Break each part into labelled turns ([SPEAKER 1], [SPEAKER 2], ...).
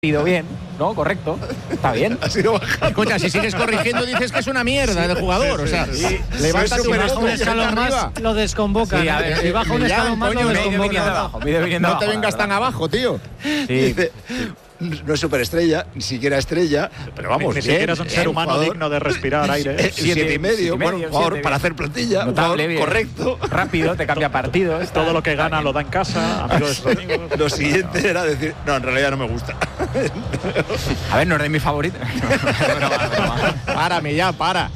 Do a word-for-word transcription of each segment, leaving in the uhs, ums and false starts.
[SPEAKER 1] ido bien, ¿no? Correcto. Está bien.
[SPEAKER 2] Ha sido bajando.
[SPEAKER 3] Escucha, si sigues corrigiendo dices que es una mierda el jugador. O sea,
[SPEAKER 2] sí,
[SPEAKER 3] levanta
[SPEAKER 2] sí,
[SPEAKER 3] si baja un
[SPEAKER 4] escalón más, lo desconvoca.
[SPEAKER 1] Sí, a ver,
[SPEAKER 4] si baja un escalón más, lo desconvoca.
[SPEAKER 3] No te vengas tan abajo, tío.
[SPEAKER 1] Sí.
[SPEAKER 2] Dice, no es superestrella, ni siquiera estrella, pero vamos,
[SPEAKER 5] ni, ni
[SPEAKER 2] bien,
[SPEAKER 5] siquiera es un ser humano
[SPEAKER 2] jugador,
[SPEAKER 5] digno de respirar aire.
[SPEAKER 2] Eh, siete, siete y medio,
[SPEAKER 1] siete y
[SPEAKER 2] bueno,
[SPEAKER 1] medio,
[SPEAKER 2] un jugador
[SPEAKER 1] siete
[SPEAKER 2] para
[SPEAKER 1] bien.
[SPEAKER 2] hacer plantilla, un
[SPEAKER 1] Notable,
[SPEAKER 2] jugador
[SPEAKER 1] bien.
[SPEAKER 2] correcto.
[SPEAKER 1] Rápido, te cambia partidos.
[SPEAKER 5] Todo lo que gana lo da en casa, amigos de sus amigos.
[SPEAKER 2] Lo siguiente era decir, no, en realidad no me gusta.
[SPEAKER 1] A ver, no es de mis favoritos.
[SPEAKER 3] Párame ya, para.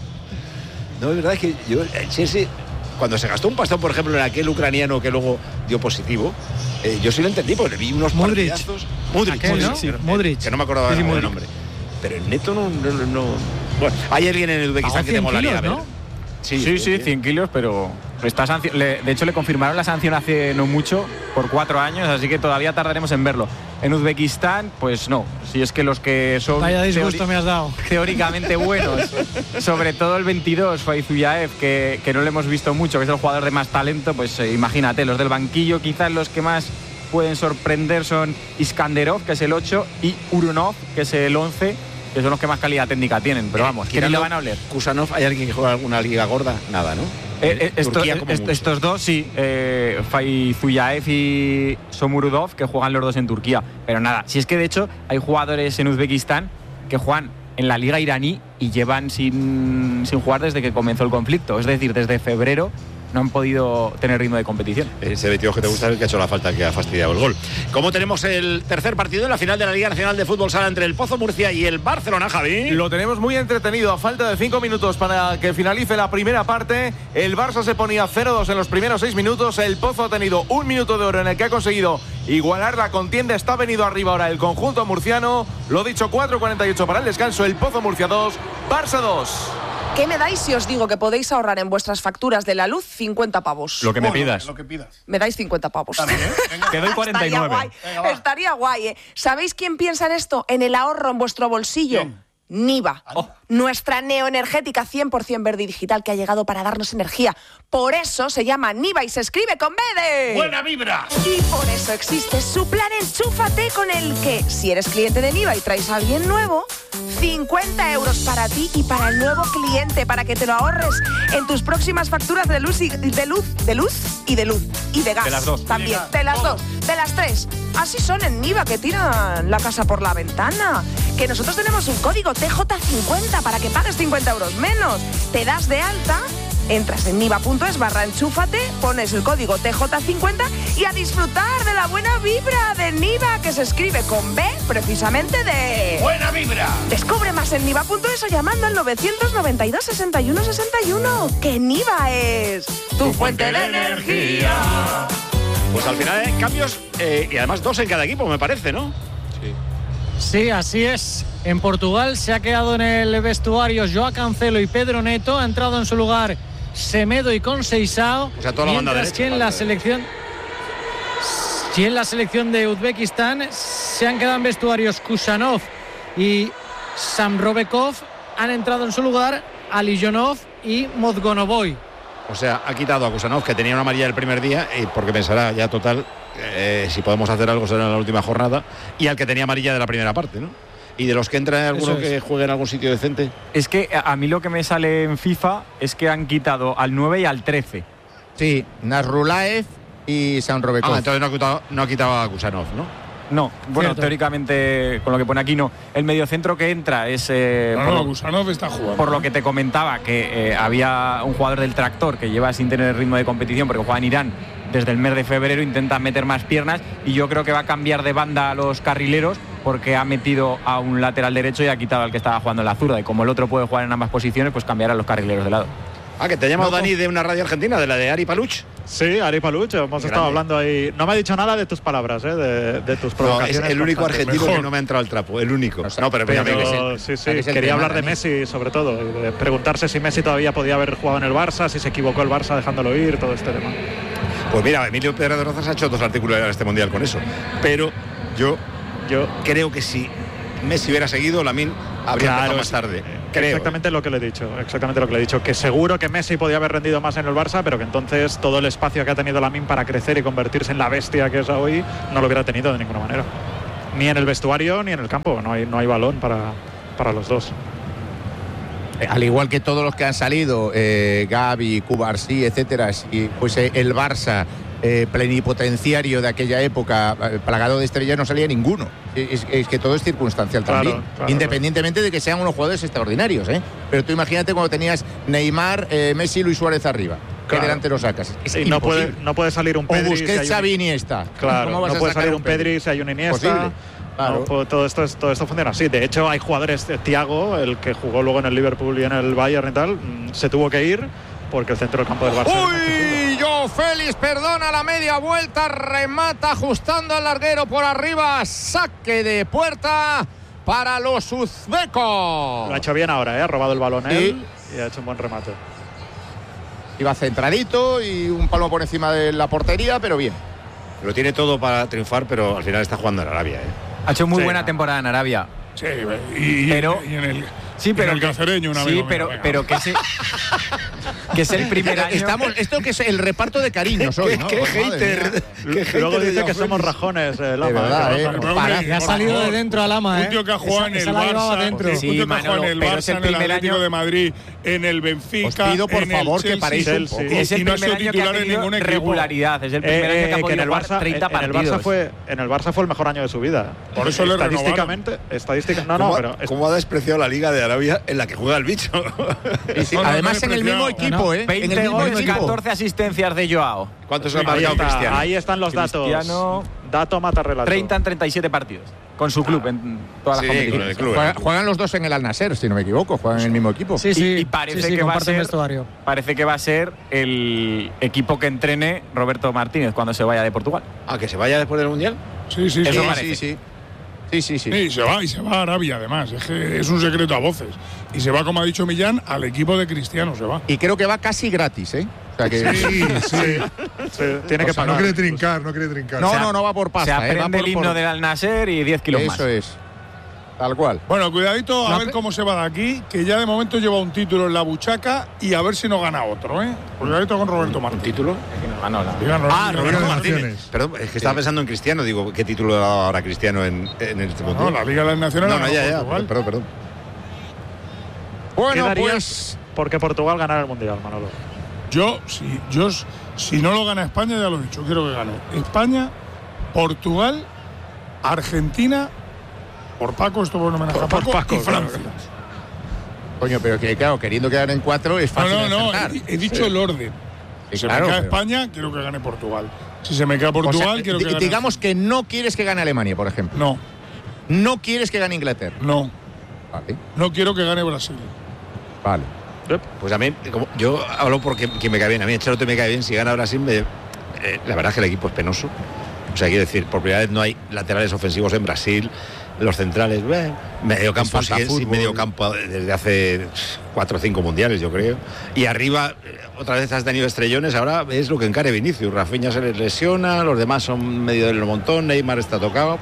[SPEAKER 2] No, es verdad es que yo, el Chelsea, cuando se gastó un pastón, por ejemplo, en aquel ucraniano que luego dio positivo, eh, yo sí lo entendí, porque le vi unos
[SPEAKER 4] Modric.
[SPEAKER 2] partidazos. Modric,
[SPEAKER 4] Aquel,
[SPEAKER 2] Modric,
[SPEAKER 4] ¿no?
[SPEAKER 2] sí,
[SPEAKER 4] Modric.
[SPEAKER 2] que no me acordaba
[SPEAKER 4] Sí, sí,
[SPEAKER 2] del
[SPEAKER 4] Modric.
[SPEAKER 2] nombre. Pero el Neto no, no, no, no. Bueno, hay alguien en el Uzbekistán
[SPEAKER 4] Pagó
[SPEAKER 2] que te
[SPEAKER 4] cien
[SPEAKER 2] molaría
[SPEAKER 4] kilos,
[SPEAKER 2] ver.
[SPEAKER 4] ¿no?
[SPEAKER 1] Sí, sí, sí, cien kilos, pero está sancio- le- de hecho le confirmaron la sanción hace no mucho, por cuatro años, así que todavía tardaremos en verlo. En Uzbekistán, pues no, si es que los que son
[SPEAKER 4] Vaya disgusto
[SPEAKER 1] teori-
[SPEAKER 4] me has dado.
[SPEAKER 1] teóricamente buenos, sobre todo el veintidós, Faizullaev, que, que no le hemos visto mucho, que es el jugador de más talento, pues eh, imagínate, los del banquillo quizás los que más pueden sorprender son Iskanderov, que es el ocho, y Urunov, que es el once, que son los que más calidad técnica tienen, pero vamos, que ni le van a oler.
[SPEAKER 2] Kusanov, ¿hay alguien que juega alguna liga gorda? Nada, ¿no?
[SPEAKER 1] Eh, eh, esto-
[SPEAKER 2] Turquía como
[SPEAKER 1] est-
[SPEAKER 2] mucho.
[SPEAKER 1] estos dos sí, eh, Faizullaev y Somurudov, que juegan los dos en Turquía. Pero nada, si es que de hecho hay jugadores en Uzbekistán que juegan en la liga iraní y llevan sin, sin jugar desde que comenzó el conflicto. Es decir, desde febrero no han podido tener ritmo de competición.
[SPEAKER 2] Ese veintidós que te gusta es el que ha hecho la falta, que ha fastidiado el gol. ¿Cómo tenemos el tercer partido en la final de la Liga Nacional de Fútbol Sala entre el Pozo Murcia y el Barcelona, Javi?
[SPEAKER 6] Lo tenemos muy entretenido. A falta de cinco minutos para que finalice la primera parte, el Barça se ponía cero dos en los primeros seis minutos. El Pozo ha tenido un minuto de oro en el que ha conseguido igualar la contienda. Está venido arriba ahora el conjunto murciano. Lo dicho, cuatro cuarenta y ocho para el descanso. El Pozo Murcia dos, Barça dos.
[SPEAKER 7] ¿Qué me dais si os digo que podéis ahorrar en vuestras facturas de la luz cincuenta pavos?
[SPEAKER 1] Lo que me pidas.
[SPEAKER 8] Lo que pidas.
[SPEAKER 7] Me dais cincuenta pavos.
[SPEAKER 8] También, ¿eh? Venga.
[SPEAKER 1] Te doy cuarenta y nueve.
[SPEAKER 7] Estaría guay,
[SPEAKER 8] Venga, va.
[SPEAKER 7] estaría guay, ¿eh? ¿Sabéis quién piensa en esto? En el ahorro en vuestro bolsillo.
[SPEAKER 8] ¿Quién?
[SPEAKER 7] Niva,
[SPEAKER 8] Oh.
[SPEAKER 7] nuestra neoenergética cien por ciento verde y digital que ha llegado para darnos energía. Por eso se llama Niva y se escribe con B de...
[SPEAKER 8] ¡Buena vibra!
[SPEAKER 7] Y por eso existe su plan Enchúfate, con el que, si eres cliente de Niva y traes a alguien nuevo, cincuenta euros para ti y para el nuevo cliente, para que te lo ahorres en tus próximas facturas de luz y de luz, de luz y de luz y de gas.
[SPEAKER 1] De las dos.
[SPEAKER 7] También,
[SPEAKER 8] Y de gas.
[SPEAKER 7] de las
[SPEAKER 8] Todo.
[SPEAKER 7] dos, de las tres. Así son en Niva, que tiran la casa por la ventana. Que nosotros tenemos un código T J cincuenta para que pagues cincuenta euros menos. Te das de alta, entras en niva.es barra enchúfate, pones el código T J cincuenta y a disfrutar de la buena vibra de Niva, que se escribe con B, precisamente de...
[SPEAKER 8] ¡Buena vibra!
[SPEAKER 7] Descubre más en niva.es o llamando al novecientos noventa y dos sesenta y uno sesenta y uno. Que Niva es tu fuente de energía.
[SPEAKER 2] Pues al final, eh, cambios, eh, y además dos en cada equipo, me parece, ¿no?
[SPEAKER 4] Sí, así es. En Portugal se ha quedado en el vestuario Joao Cancelo y Pedro Neto. Ha entrado en su lugar Semedo y Conceição.
[SPEAKER 2] O sea, toda la banda
[SPEAKER 4] mientras
[SPEAKER 2] derecha,
[SPEAKER 4] que en la
[SPEAKER 2] falta de-
[SPEAKER 4] selección y en la selección de Uzbekistán se han quedado en vestuarios Kusanov y Samrovekov. Han entrado en su lugar Alijonov y Mozgonovoy.
[SPEAKER 2] O sea, ha quitado a Kusanov, que tenía una amarilla el primer día, y porque pensará ya total, eh, si podemos hacer algo será en la última jornada, y al que tenía amarilla de la primera parte, ¿no? Y de los que entra, alguno
[SPEAKER 4] Eso es.
[SPEAKER 2] que juegue en algún sitio decente.
[SPEAKER 1] Es que a a mí lo que me sale en FIFA es que han quitado al nueve y al trece.
[SPEAKER 3] Sí, Nasrulaev y Sanrovekov.
[SPEAKER 2] Ah, entonces no ha quitado, no ha quitado a Kusanov, ¿no?
[SPEAKER 1] No, bueno,
[SPEAKER 4] Cierto.
[SPEAKER 1] teóricamente, con lo que pone aquí, no. El mediocentro que entra es... eh,
[SPEAKER 8] No,
[SPEAKER 1] por,
[SPEAKER 8] no,
[SPEAKER 1] lo,
[SPEAKER 8] Kusanov está jugando.
[SPEAKER 1] por lo que te comentaba, que eh, había un jugador del Tractor que lleva sin tener ritmo de competición porque juega en Irán desde el mes de febrero, intenta meter más piernas y yo creo que va a cambiar de banda a los carrileros porque ha metido a un lateral derecho y ha quitado al que estaba jugando en la zurda, y como el otro puede jugar en ambas posiciones, pues cambiará a los carrileros de lado.
[SPEAKER 2] Ah, que te ha llamado
[SPEAKER 6] No,
[SPEAKER 2] Dani de una radio argentina, de la de Ari Paluch.
[SPEAKER 5] Sí, Ari Paluch, hemos
[SPEAKER 2] Grande.
[SPEAKER 5] estado hablando ahí. No me ha dicho nada de tus palabras, ¿eh? de, de tus
[SPEAKER 2] No, es
[SPEAKER 5] provocaciones.
[SPEAKER 2] el único
[SPEAKER 5] constantes.
[SPEAKER 2] argentino
[SPEAKER 8] Mejor.
[SPEAKER 2] que no me ha entrado al trapo, el único.
[SPEAKER 3] O sea,
[SPEAKER 2] No, pero,
[SPEAKER 3] pero
[SPEAKER 2] pero,
[SPEAKER 3] que
[SPEAKER 5] Pero,
[SPEAKER 3] es
[SPEAKER 5] sí,
[SPEAKER 3] el-
[SPEAKER 5] sí,
[SPEAKER 3] que es el
[SPEAKER 5] quería
[SPEAKER 3] tema,
[SPEAKER 5] hablar de
[SPEAKER 3] Dani.
[SPEAKER 5] Messi sobre todo, y de preguntarse si Messi todavía podía haber jugado en el Barça, si se equivocó el Barça dejándolo ir, todo este tema.
[SPEAKER 2] Pues mira, Emilio Pérez de Rozas ha hecho dos artículos en este mundial con eso. Pero yo
[SPEAKER 5] Yo
[SPEAKER 2] creo que si Messi hubiera seguido, Lamine habría
[SPEAKER 5] Claro,
[SPEAKER 2] empezado más
[SPEAKER 5] sí.
[SPEAKER 2] tarde. Creo.
[SPEAKER 5] Exactamente lo que le he dicho, exactamente lo que le he dicho, que seguro que Messi podía haber rendido más en el Barça, pero que entonces todo el espacio que ha tenido Lamine para crecer y convertirse en la bestia que es hoy no lo hubiera tenido de ninguna manera. ni en el vestuario ni en el campo. No hay, no hay balón para, para los dos.
[SPEAKER 3] Al igual que todos los que han salido, eh, Gavi, Cubarsí, etcétera, si fuese el Barça eh, plenipotenciario de aquella época, eh, plagado de estrellas, no salía ninguno. Es, es que todo es circunstancial
[SPEAKER 5] Claro,
[SPEAKER 3] también,
[SPEAKER 5] claro,
[SPEAKER 3] independientemente de que sean unos jugadores extraordinarios, ¿eh? Pero tú imagínate cuando tenías Neymar, eh, Messi, Luis Suárez arriba. ¿Qué
[SPEAKER 5] Claro.
[SPEAKER 3] delantero sacas? Es
[SPEAKER 5] Y no puede,
[SPEAKER 3] imposible.
[SPEAKER 5] no puede salir un
[SPEAKER 3] O
[SPEAKER 5] Pedri.
[SPEAKER 3] Busquets,
[SPEAKER 5] si hay un-
[SPEAKER 3] Xavi, Iniesta.
[SPEAKER 5] Claro,
[SPEAKER 3] ¿Cómo vas
[SPEAKER 5] no
[SPEAKER 3] a
[SPEAKER 5] puede
[SPEAKER 3] sacar
[SPEAKER 5] salir
[SPEAKER 3] un
[SPEAKER 5] un Pedri si hay un Iniesta.
[SPEAKER 3] Posible. Claro.
[SPEAKER 5] No, pues todo esto, es- todo esto funciona así. De hecho, hay jugadores, eh, Thiago, el que jugó luego en el Liverpool y en el Bayern y tal, mm, se tuvo que ir porque el centro del campo del Barça. era más difícil.
[SPEAKER 3] Uy, Joao Félix, perdona la media vuelta, remata ajustando al larguero por arriba, saque de puerta para los uzbecos.
[SPEAKER 5] Lo ha hecho bien ahora, ¿eh? Ha robado el balón
[SPEAKER 3] Sí.
[SPEAKER 5] él y ha hecho un buen remate.
[SPEAKER 3] Iba centradito y un palmo por encima de la portería, pero bien.
[SPEAKER 2] Lo tiene todo para triunfar, pero al final está jugando en Arabia. ¿eh?
[SPEAKER 1] Ha hecho muy
[SPEAKER 5] Sí,
[SPEAKER 1] buena
[SPEAKER 5] no.
[SPEAKER 1] temporada en Arabia.
[SPEAKER 8] Sí, y, y-
[SPEAKER 1] Pero-
[SPEAKER 8] y en el,
[SPEAKER 1] Sí,
[SPEAKER 8] y
[SPEAKER 1] pero
[SPEAKER 8] en el
[SPEAKER 1] que-
[SPEAKER 8] cacereño, un
[SPEAKER 1] sí,
[SPEAKER 8] amigo mío,
[SPEAKER 1] pero,
[SPEAKER 8] venga.
[SPEAKER 1] pero que, se, que es el primer año.
[SPEAKER 3] Estamos, esto que es el reparto de cariños hoy, ¿no?
[SPEAKER 2] qué
[SPEAKER 3] Madre
[SPEAKER 2] hater.
[SPEAKER 3] mía.
[SPEAKER 5] Luego dice
[SPEAKER 2] Joao
[SPEAKER 5] que somos
[SPEAKER 2] Félix.
[SPEAKER 5] rajones, eh, Lama,
[SPEAKER 3] De verdad,
[SPEAKER 5] ¿eh?
[SPEAKER 3] ¿eh?
[SPEAKER 8] Pero,
[SPEAKER 3] Para-
[SPEAKER 8] hombre,
[SPEAKER 4] Le ha
[SPEAKER 8] por
[SPEAKER 4] salido
[SPEAKER 8] favor.
[SPEAKER 4] de dentro a Lama, ¿eh?
[SPEAKER 8] Un tío que ha jugado
[SPEAKER 4] Esa-
[SPEAKER 8] en el
[SPEAKER 4] esa la llevaba
[SPEAKER 8] Barça,
[SPEAKER 4] dentro.
[SPEAKER 8] un
[SPEAKER 1] Sí,
[SPEAKER 8] tío que ha jugado
[SPEAKER 1] Manolo,
[SPEAKER 8] en el
[SPEAKER 1] pero es
[SPEAKER 8] Barça,
[SPEAKER 1] el
[SPEAKER 8] en el
[SPEAKER 1] primer
[SPEAKER 8] Atlético
[SPEAKER 1] año-
[SPEAKER 8] de Madrid, en el Benfica.
[SPEAKER 3] Os pido, por
[SPEAKER 8] en el
[SPEAKER 3] favor, que
[SPEAKER 8] Chelsea,
[SPEAKER 3] paréis un
[SPEAKER 5] Chelsea.
[SPEAKER 3] poco.
[SPEAKER 1] Es el
[SPEAKER 8] y no ha
[SPEAKER 1] primer
[SPEAKER 8] sido
[SPEAKER 1] año que ha
[SPEAKER 8] titular en
[SPEAKER 1] tenido
[SPEAKER 8] ningún equipo.
[SPEAKER 1] regularidad. Es el primer
[SPEAKER 5] Eh,
[SPEAKER 1] año que ha
[SPEAKER 5] eh, que en
[SPEAKER 1] podido
[SPEAKER 5] el
[SPEAKER 1] jugar
[SPEAKER 5] Barça,
[SPEAKER 1] treinta
[SPEAKER 5] en el
[SPEAKER 1] partidos.
[SPEAKER 5] Barça fue en el Barça fue el mejor año de su vida.
[SPEAKER 8] Por eso le
[SPEAKER 5] estadísticamente, estadística, no, no,
[SPEAKER 2] ¿Cómo,
[SPEAKER 5] pero es-
[SPEAKER 2] ¿Cómo ha despreciado la Liga de Arabia en la que juega el bicho?
[SPEAKER 3] Sí, sí.
[SPEAKER 8] No, no,
[SPEAKER 3] Además,
[SPEAKER 8] no he
[SPEAKER 3] en el mismo
[SPEAKER 8] despreciado.
[SPEAKER 3] equipo, ¿eh? En el
[SPEAKER 1] veinte
[SPEAKER 3] mismo
[SPEAKER 1] goles y
[SPEAKER 3] equipo.
[SPEAKER 1] catorce asistencias de Joao.
[SPEAKER 2] ¿Cuántos ha
[SPEAKER 5] ahí,
[SPEAKER 2] marcado
[SPEAKER 5] está,
[SPEAKER 2] Cristiano?
[SPEAKER 5] ahí están los
[SPEAKER 1] Cristiano,
[SPEAKER 5] datos. Dato mata relato.
[SPEAKER 1] treinta en treinta y siete partidos. Con su club en todas
[SPEAKER 2] Sí,
[SPEAKER 1] las
[SPEAKER 2] con el
[SPEAKER 1] competiciones.
[SPEAKER 2] club.
[SPEAKER 3] Juega- juegan los dos en el Al Nassr, si no me equivoco. Juegan en el mismo equipo.
[SPEAKER 4] Sí,
[SPEAKER 1] Y-
[SPEAKER 4] sí.
[SPEAKER 1] y parece
[SPEAKER 4] sí, sí,
[SPEAKER 1] que va a
[SPEAKER 4] comparten
[SPEAKER 1] ser-
[SPEAKER 4] vestuario.
[SPEAKER 1] Parece que va a ser el equipo que entrene Roberto Martínez cuando se vaya de Portugal.
[SPEAKER 2] ¿A que se vaya después del Mundial?
[SPEAKER 8] Sí, sí,
[SPEAKER 1] Eso
[SPEAKER 8] sí.
[SPEAKER 3] Sí,
[SPEAKER 1] parece.
[SPEAKER 3] sí, sí. Sí, sí, sí.
[SPEAKER 8] Sí, y se va, y se va a Arabia además. Es que es un secreto a voces. Y se va, como ha dicho Millán, al equipo de Cristiano se va.
[SPEAKER 3] Y creo que va casi gratis, ¿eh? O sea que...
[SPEAKER 9] Sí, sí.
[SPEAKER 5] Sí, tiene que
[SPEAKER 3] O sea,
[SPEAKER 9] No
[SPEAKER 5] pagar.
[SPEAKER 9] quiere trincar, no quiere trincar.
[SPEAKER 3] No,
[SPEAKER 1] Se
[SPEAKER 3] no,
[SPEAKER 1] ap-
[SPEAKER 3] no va por
[SPEAKER 1] se
[SPEAKER 3] pasta, ¿eh? Va
[SPEAKER 1] aprende
[SPEAKER 3] por,
[SPEAKER 1] el himno
[SPEAKER 3] por-
[SPEAKER 1] del Al Nassr y diez kilos más.
[SPEAKER 3] Eso es. Tal cual.
[SPEAKER 8] Bueno, cuidadito a
[SPEAKER 4] La
[SPEAKER 8] ver
[SPEAKER 4] pe-
[SPEAKER 8] cómo se va de aquí, que ya de momento lleva un título en la buchaca y a ver si no gana otro, ¿eh? Cuidadito con Roberto Martínez.
[SPEAKER 2] ¿Título?
[SPEAKER 1] Que nos ganó la-
[SPEAKER 8] Digan,
[SPEAKER 2] Ah,
[SPEAKER 8] Roberto
[SPEAKER 9] Liga de
[SPEAKER 8] Martínez.
[SPEAKER 9] Naciones.
[SPEAKER 2] Perdón, es que estaba pensando en Cristiano. Digo, ¿qué título ha dado ahora Cristiano en, en este
[SPEAKER 8] No,
[SPEAKER 2] Mundial?
[SPEAKER 8] la Liga de las Naciones
[SPEAKER 2] No,
[SPEAKER 8] la
[SPEAKER 2] no,
[SPEAKER 8] ganó
[SPEAKER 2] ya, ya.
[SPEAKER 8] Portugal.
[SPEAKER 2] Perdón, perdón.
[SPEAKER 3] Bueno,
[SPEAKER 5] ¿Qué darías
[SPEAKER 3] pues...
[SPEAKER 5] porque Portugal ganara el Mundial, Manolo?
[SPEAKER 8] Yo, si, yo, si no lo gana España, ya lo he dicho, quiero que gane España, Portugal, Argentina, por Paco, esto por homenaje a
[SPEAKER 5] Por
[SPEAKER 8] Paco,
[SPEAKER 5] Paco,
[SPEAKER 8] y Francia.
[SPEAKER 3] Coño, pero que claro, queriendo quedar en cuatro es
[SPEAKER 8] No,
[SPEAKER 3] fácil
[SPEAKER 8] no, no,
[SPEAKER 3] acertar.
[SPEAKER 8] he, he dicho el orden.
[SPEAKER 3] Sí,
[SPEAKER 8] Si se
[SPEAKER 3] claro,
[SPEAKER 8] me cae
[SPEAKER 3] pero-
[SPEAKER 8] España, quiero que gane Portugal. Si se me cae
[SPEAKER 3] O sea,
[SPEAKER 8] Portugal, quiero que
[SPEAKER 3] di-
[SPEAKER 8] gane.
[SPEAKER 3] digamos que no quieres que gane Alemania, por ejemplo.
[SPEAKER 8] No,
[SPEAKER 3] No quieres que gane Inglaterra.
[SPEAKER 8] no,
[SPEAKER 3] Vale,
[SPEAKER 8] no quiero que gane Brasil.
[SPEAKER 3] vale.
[SPEAKER 2] Pues a mí, como yo hablo porque quien me cae bien. A mí Ancelotti me cae bien. Si gana Brasil, me, eh, la verdad es que el equipo es penoso. O sea, quiero decir, por primera vez no hay laterales ofensivos en Brasil. Los centrales, bueno, medio campo
[SPEAKER 3] Les falta
[SPEAKER 2] sigue sin
[SPEAKER 3] fútbol.
[SPEAKER 2] medio campo desde hace cuatro o cinco mundiales, yo creo. Y arriba, eh, otra vez has tenido estrellones, ahora es lo que encare Vinicius. Rafinha se les lesiona, los demás son medio del montón, Neymar está tocado.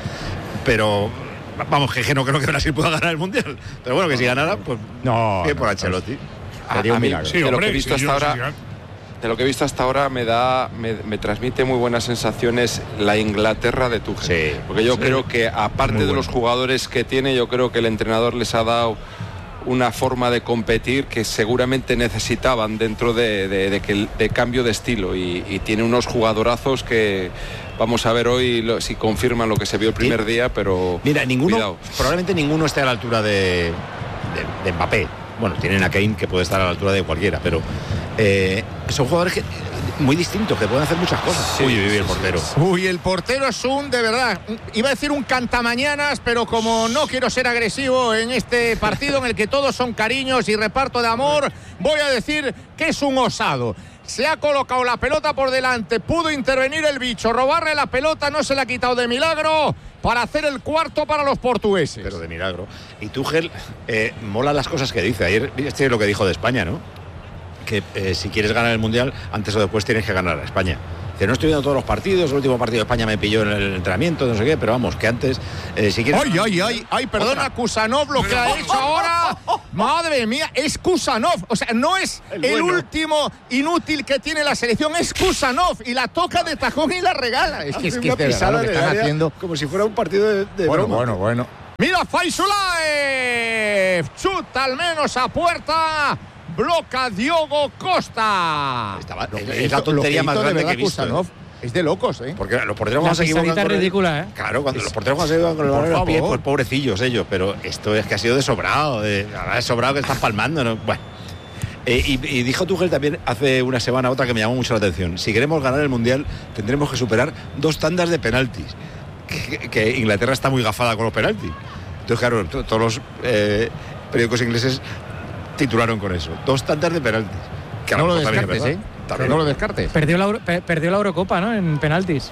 [SPEAKER 2] Pero vamos, que no creo que Brasil pueda ganar el mundial. Pero bueno, que si ganara, pues
[SPEAKER 3] No,
[SPEAKER 2] bien por
[SPEAKER 3] no,
[SPEAKER 2] Ancelotti.
[SPEAKER 3] Sería
[SPEAKER 10] A-
[SPEAKER 3] un
[SPEAKER 10] a mí,
[SPEAKER 3] milagro.
[SPEAKER 8] Sí,
[SPEAKER 10] de lo
[SPEAKER 8] hombre,
[SPEAKER 10] que he visto
[SPEAKER 8] sí,
[SPEAKER 10] hasta
[SPEAKER 8] yo-
[SPEAKER 10] ahora,
[SPEAKER 8] sí,
[SPEAKER 10] de lo que he visto hasta ahora me da, me, me transmite muy buenas sensaciones la Inglaterra de Tuchel.
[SPEAKER 2] Sí,
[SPEAKER 10] porque yo
[SPEAKER 2] sí.
[SPEAKER 10] creo que aparte
[SPEAKER 2] Muy
[SPEAKER 10] de
[SPEAKER 2] bueno.
[SPEAKER 10] los jugadores que tiene, yo creo que el entrenador les ha dado una forma de competir que seguramente necesitaban dentro de, de- de que, de cambio de estilo y, y tiene unos jugadorazos que vamos a ver hoy lo- si confirman lo que se vio el primer día, pero
[SPEAKER 2] Mira, ninguno,
[SPEAKER 10] cuidado.
[SPEAKER 2] probablemente ninguno esté a la altura de, de, de Mbappé. Bueno, tienen a Kane que puede estar a la altura de cualquiera, pero eh, son jugadores que, muy distintos, que pueden hacer muchas cosas.
[SPEAKER 10] Sí,
[SPEAKER 2] Uy, uy, uy,
[SPEAKER 10] sí,
[SPEAKER 2] el
[SPEAKER 10] sí,
[SPEAKER 2] portero.
[SPEAKER 3] Uy, el portero es un, de verdad, iba a decir un cantamañanas, pero como no quiero ser agresivo en este partido en el que todos son cariños y reparto de amor, voy a decir que es un osado. Se ha colocado la pelota por delante, pudo intervenir el bicho, robarle la pelota, no se la ha quitado de milagro para hacer el cuarto para los portugueses.
[SPEAKER 2] Pero de milagro. Y Tuchel, eh, mola las cosas que dice. Ayer, este es lo que dijo de España, ¿no? Que eh, si quieres ganar el Mundial, antes o después tienes que ganar a España. Que no estoy viendo todos los partidos, el último partido de España me pilló en el entrenamiento, no sé qué, pero vamos, que antes, eh, si quieres...
[SPEAKER 3] ¡Ay, ay, ay! ¡Ay, perdona, Kusanov, lo que ha hecho ahora! ¡Madre mía! Es Kusanov. O sea, no es el, el último inútil que tiene la selección, es Kusanov. Y la toca de tajón y la regala. Es que es que es de verdad lo que están haciendo.
[SPEAKER 2] Como si fuera un partido de, de
[SPEAKER 3] bueno,
[SPEAKER 2] broma.
[SPEAKER 3] bueno, bueno. ¡Mira, Faisulaev! Chuta al menos a puerta. Bloca Diogo Costa.
[SPEAKER 2] Estaba,
[SPEAKER 3] Lo
[SPEAKER 2] es,
[SPEAKER 3] que
[SPEAKER 2] es la
[SPEAKER 3] hizo- lo
[SPEAKER 2] tontería
[SPEAKER 3] que
[SPEAKER 2] más
[SPEAKER 3] hizo de
[SPEAKER 2] grande que
[SPEAKER 3] verdad
[SPEAKER 2] he visto.
[SPEAKER 3] Kusanov.
[SPEAKER 2] ¿eh?
[SPEAKER 3] Es de locos, ¿eh?
[SPEAKER 2] Porque los porteros
[SPEAKER 4] La
[SPEAKER 2] cuando se equivocan
[SPEAKER 4] pisadita
[SPEAKER 2] con el-
[SPEAKER 4] ridícula, ¿eh?
[SPEAKER 2] Claro, cuando los porteros cuando se equivocan con el balón en los pies, pues pobrecillos ellos, pero esto es que ha sido de sobrado, de, de sobrado que están palmando, ¿no? Bueno. Eh, y, y dijo Tuchel también hace una semana otra que me llamó mucho la atención. Si queremos ganar el Mundial, tendremos que superar dos tandas de penaltis. Que, que Inglaterra está muy gafada con los penaltis. Entonces, claro, to- todos los eh, periódicos ingleses titularon con eso. Dos tandas de penaltis. Que a
[SPEAKER 3] No lo
[SPEAKER 2] mejor también es
[SPEAKER 3] descartes,
[SPEAKER 2] verdad.
[SPEAKER 3] ¿eh?
[SPEAKER 2] También.
[SPEAKER 3] No lo descartes.
[SPEAKER 4] Perdió la, Euro- pe- perdió la Eurocopa, ¿no? En penaltis.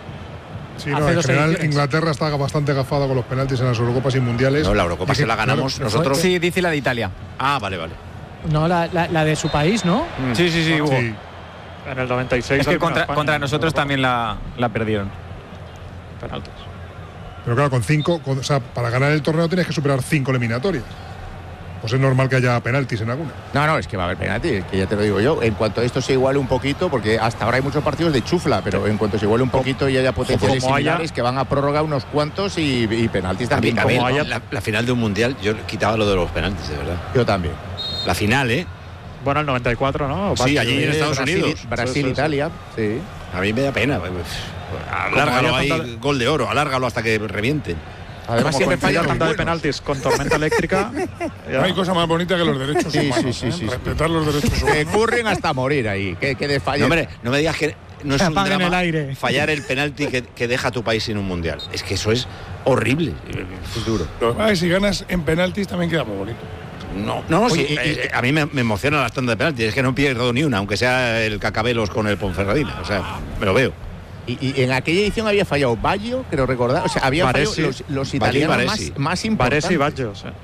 [SPEAKER 9] Sí, no,
[SPEAKER 4] Hace
[SPEAKER 9] en
[SPEAKER 4] dos
[SPEAKER 9] general
[SPEAKER 4] ediciones.
[SPEAKER 9] Inglaterra está bastante gafada con los penaltis en las Eurocopas y mundiales.
[SPEAKER 2] No, la Eurocopa
[SPEAKER 9] Y
[SPEAKER 2] se
[SPEAKER 9] que,
[SPEAKER 2] la ganamos
[SPEAKER 9] claro,
[SPEAKER 2] nosotros.
[SPEAKER 1] Sí, dice la de Italia.
[SPEAKER 2] Ah, vale, vale.
[SPEAKER 4] No, la, la- la de su país, ¿no?
[SPEAKER 1] Sí, sí, sí, Hugo.
[SPEAKER 9] Sí.
[SPEAKER 5] En el noventa y seis.
[SPEAKER 1] Es que
[SPEAKER 5] al final
[SPEAKER 1] contra,
[SPEAKER 5] España,
[SPEAKER 1] contra
[SPEAKER 5] en
[SPEAKER 1] nosotros
[SPEAKER 5] Europa,
[SPEAKER 1] también la, la perdieron.
[SPEAKER 5] penaltis.
[SPEAKER 9] Pero claro, con cinco, con- o sea, para ganar el torneo tienes que superar cinco eliminatorias. Pues es normal que haya penaltis en alguna.
[SPEAKER 3] No, no, es que va a haber penalti, que ya te lo digo yo. En cuanto esto se iguale un poquito, porque hasta ahora hay muchos partidos de chufla, pero en cuanto se iguale un poquito y haya potenciales
[SPEAKER 5] como haya-
[SPEAKER 3] similares, que van a prorrogar unos cuantos y, y penaltis
[SPEAKER 2] A mí,
[SPEAKER 3] también.
[SPEAKER 2] a mí,
[SPEAKER 5] como haya-
[SPEAKER 2] la, la final de un mundial, yo quitaba lo de los penaltis, de verdad.
[SPEAKER 3] Yo también.
[SPEAKER 2] La final, ¿eh?
[SPEAKER 5] Bueno, el noventa y cuatro, ¿no?
[SPEAKER 2] Sí, allí en
[SPEAKER 3] Eh,
[SPEAKER 2] Estados
[SPEAKER 3] Brasil,
[SPEAKER 2] Unidos.
[SPEAKER 3] Brasil,
[SPEAKER 5] Sí, sí, sí.
[SPEAKER 3] Italia, sí.
[SPEAKER 2] A mí me da pena. Alárgalo
[SPEAKER 5] haya
[SPEAKER 2] ahí,
[SPEAKER 5] tanta-
[SPEAKER 2] gol de oro, alárgalo hasta que revienten.
[SPEAKER 3] Además,
[SPEAKER 5] Como
[SPEAKER 3] siempre
[SPEAKER 5] coincide
[SPEAKER 3] fallan
[SPEAKER 5] la
[SPEAKER 3] los
[SPEAKER 5] tanda de
[SPEAKER 3] buenos.
[SPEAKER 5] penaltis con tormenta eléctrica. ya.
[SPEAKER 9] No hay cosa más bonita que los derechos
[SPEAKER 3] Sí,
[SPEAKER 9] humanos.
[SPEAKER 3] sí, sí,
[SPEAKER 9] ¿eh?
[SPEAKER 3] sí, sí.
[SPEAKER 9] Respetar los derechos
[SPEAKER 3] Que
[SPEAKER 9] humanos.
[SPEAKER 3] curren hasta morir ahí, que, que de fallo.
[SPEAKER 2] No, hombre, no me digas que no es un
[SPEAKER 4] Apaguen
[SPEAKER 2] drama
[SPEAKER 4] el aire.
[SPEAKER 2] fallar el penalti que, que deja a tu país sin un mundial. Es que eso es horrible. Es duro.
[SPEAKER 9] Lo que pasa es que si ganas en penaltis también queda muy bonito.
[SPEAKER 2] No, no,
[SPEAKER 3] Oye,
[SPEAKER 2] sí,
[SPEAKER 3] y-
[SPEAKER 2] eh, a mí me, me emocionan las tandas de penaltis. Es que no pierdo ni una, aunque sea el Cacabelos con el Ponferradina. O sea, me lo veo.
[SPEAKER 3] Y, y en aquella edición había fallado Baggio, creo recordar. O sea, había
[SPEAKER 5] Baresi.
[SPEAKER 3] fallado los, los
[SPEAKER 2] Baggio y
[SPEAKER 3] italianos
[SPEAKER 2] Baresi.
[SPEAKER 3] más, más importantes.
[SPEAKER 5] Varese y Baggio, sí.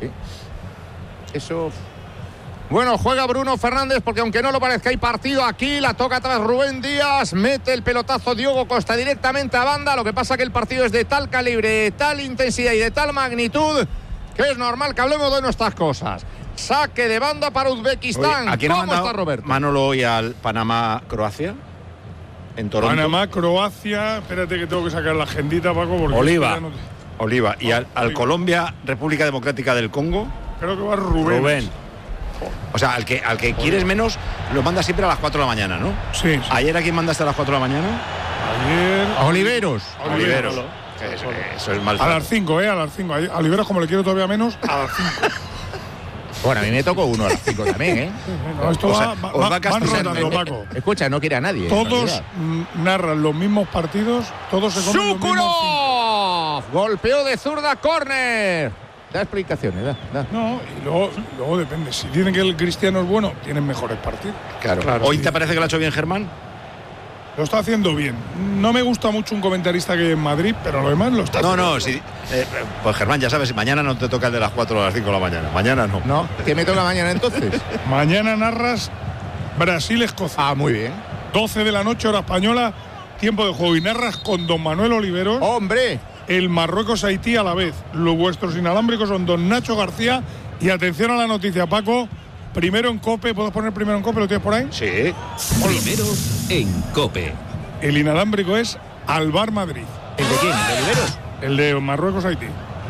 [SPEAKER 3] Eso. Bueno, juega Bruno Fernández porque aunque no lo parezca hay partido aquí, la toca atrás Rubén Díaz, mete el pelotazo Diogo Costa directamente a banda, lo que pasa que el partido es de tal calibre, de tal intensidad y de tal magnitud que es normal que hablemos de nuestras cosas. Saque de banda para Uzbekistán.
[SPEAKER 2] Oye, ¿a quién ha
[SPEAKER 3] ¿Cómo
[SPEAKER 2] mandado
[SPEAKER 3] está Roberto?
[SPEAKER 2] Manolo hoy al Panamá-Croacia? En Toronto.
[SPEAKER 9] Panamá, Croacia. Espérate que tengo que sacar la agendita, Paco, porque
[SPEAKER 2] Oliva.
[SPEAKER 9] ya no-
[SPEAKER 2] Oliva. Y al, al
[SPEAKER 9] Oliva.
[SPEAKER 2] Colombia, República Democrática del Congo.
[SPEAKER 9] Creo que va Rubén.
[SPEAKER 2] Rubén. O sea, al que, al que quieres menos, lo mandas siempre a las cuatro de la mañana, ¿no?
[SPEAKER 9] Sí, sí.
[SPEAKER 2] ¿Ayer a quién mandaste a las cuatro de la mañana?
[SPEAKER 9] Ayer.
[SPEAKER 3] A Oliveros.
[SPEAKER 2] Oliveros. Que Eso, eso es mal
[SPEAKER 9] A
[SPEAKER 2] trato.
[SPEAKER 9] las cinco, ¿eh? A las cinco. A Oliveros, como le quiero todavía menos, a las cinco.
[SPEAKER 3] Bueno, a mí me tocó uno a las cinco también, ¿eh?
[SPEAKER 9] No, esto
[SPEAKER 2] O sea,
[SPEAKER 9] va, va,
[SPEAKER 2] os va a
[SPEAKER 9] va- van
[SPEAKER 2] castigar
[SPEAKER 9] rotando,
[SPEAKER 2] menos.
[SPEAKER 9] Paco.
[SPEAKER 3] Escucha, no quiere a nadie. en
[SPEAKER 9] Todos
[SPEAKER 3] realidad.
[SPEAKER 9] mm, narran los mismos partidos, todos se comen los mismos cinco.
[SPEAKER 3] ¡Shukurov! Golpeó de zurda, córner. Da explicaciones, da, da.
[SPEAKER 9] No, y luego, luego depende. Si dicen que el Cristiano es bueno, tienen mejores partidos.
[SPEAKER 2] Claro.
[SPEAKER 5] Claro,
[SPEAKER 2] ¿Hoy
[SPEAKER 5] sí.
[SPEAKER 2] te parece que lo ha hecho bien Germán?
[SPEAKER 9] Lo está haciendo bien. No me gusta mucho un comentarista que hay en Madrid, pero lo demás lo está
[SPEAKER 2] No,
[SPEAKER 9] haciendo
[SPEAKER 2] no, sí. eh, pues Germán, ya sabes, mañana no te toca el de las cuatro a las cinco de la mañana. Mañana no.
[SPEAKER 3] No, ¿qué me toca mañana entonces?
[SPEAKER 9] Mañana narras Brasil-Escocia.
[SPEAKER 3] Ah, muy bien.
[SPEAKER 9] doce de la noche, hora española, tiempo de juego. Y narras con don Manuel Oliveros
[SPEAKER 3] ¡Hombre!
[SPEAKER 9] el Marruecos-Haití a la vez. Los vuestros inalámbricos son don Nacho García. Y atención a la noticia, Paco. Primero en COPE, ¿puedes poner primero en COPE? ¿Lo tienes por ahí?
[SPEAKER 2] Sí.
[SPEAKER 11] Primero en COPE.
[SPEAKER 9] El inalámbrico es Alvar Madrid,
[SPEAKER 3] ¿El de quién? ¿El de Oliveros?
[SPEAKER 9] el de Marruecos-Haití.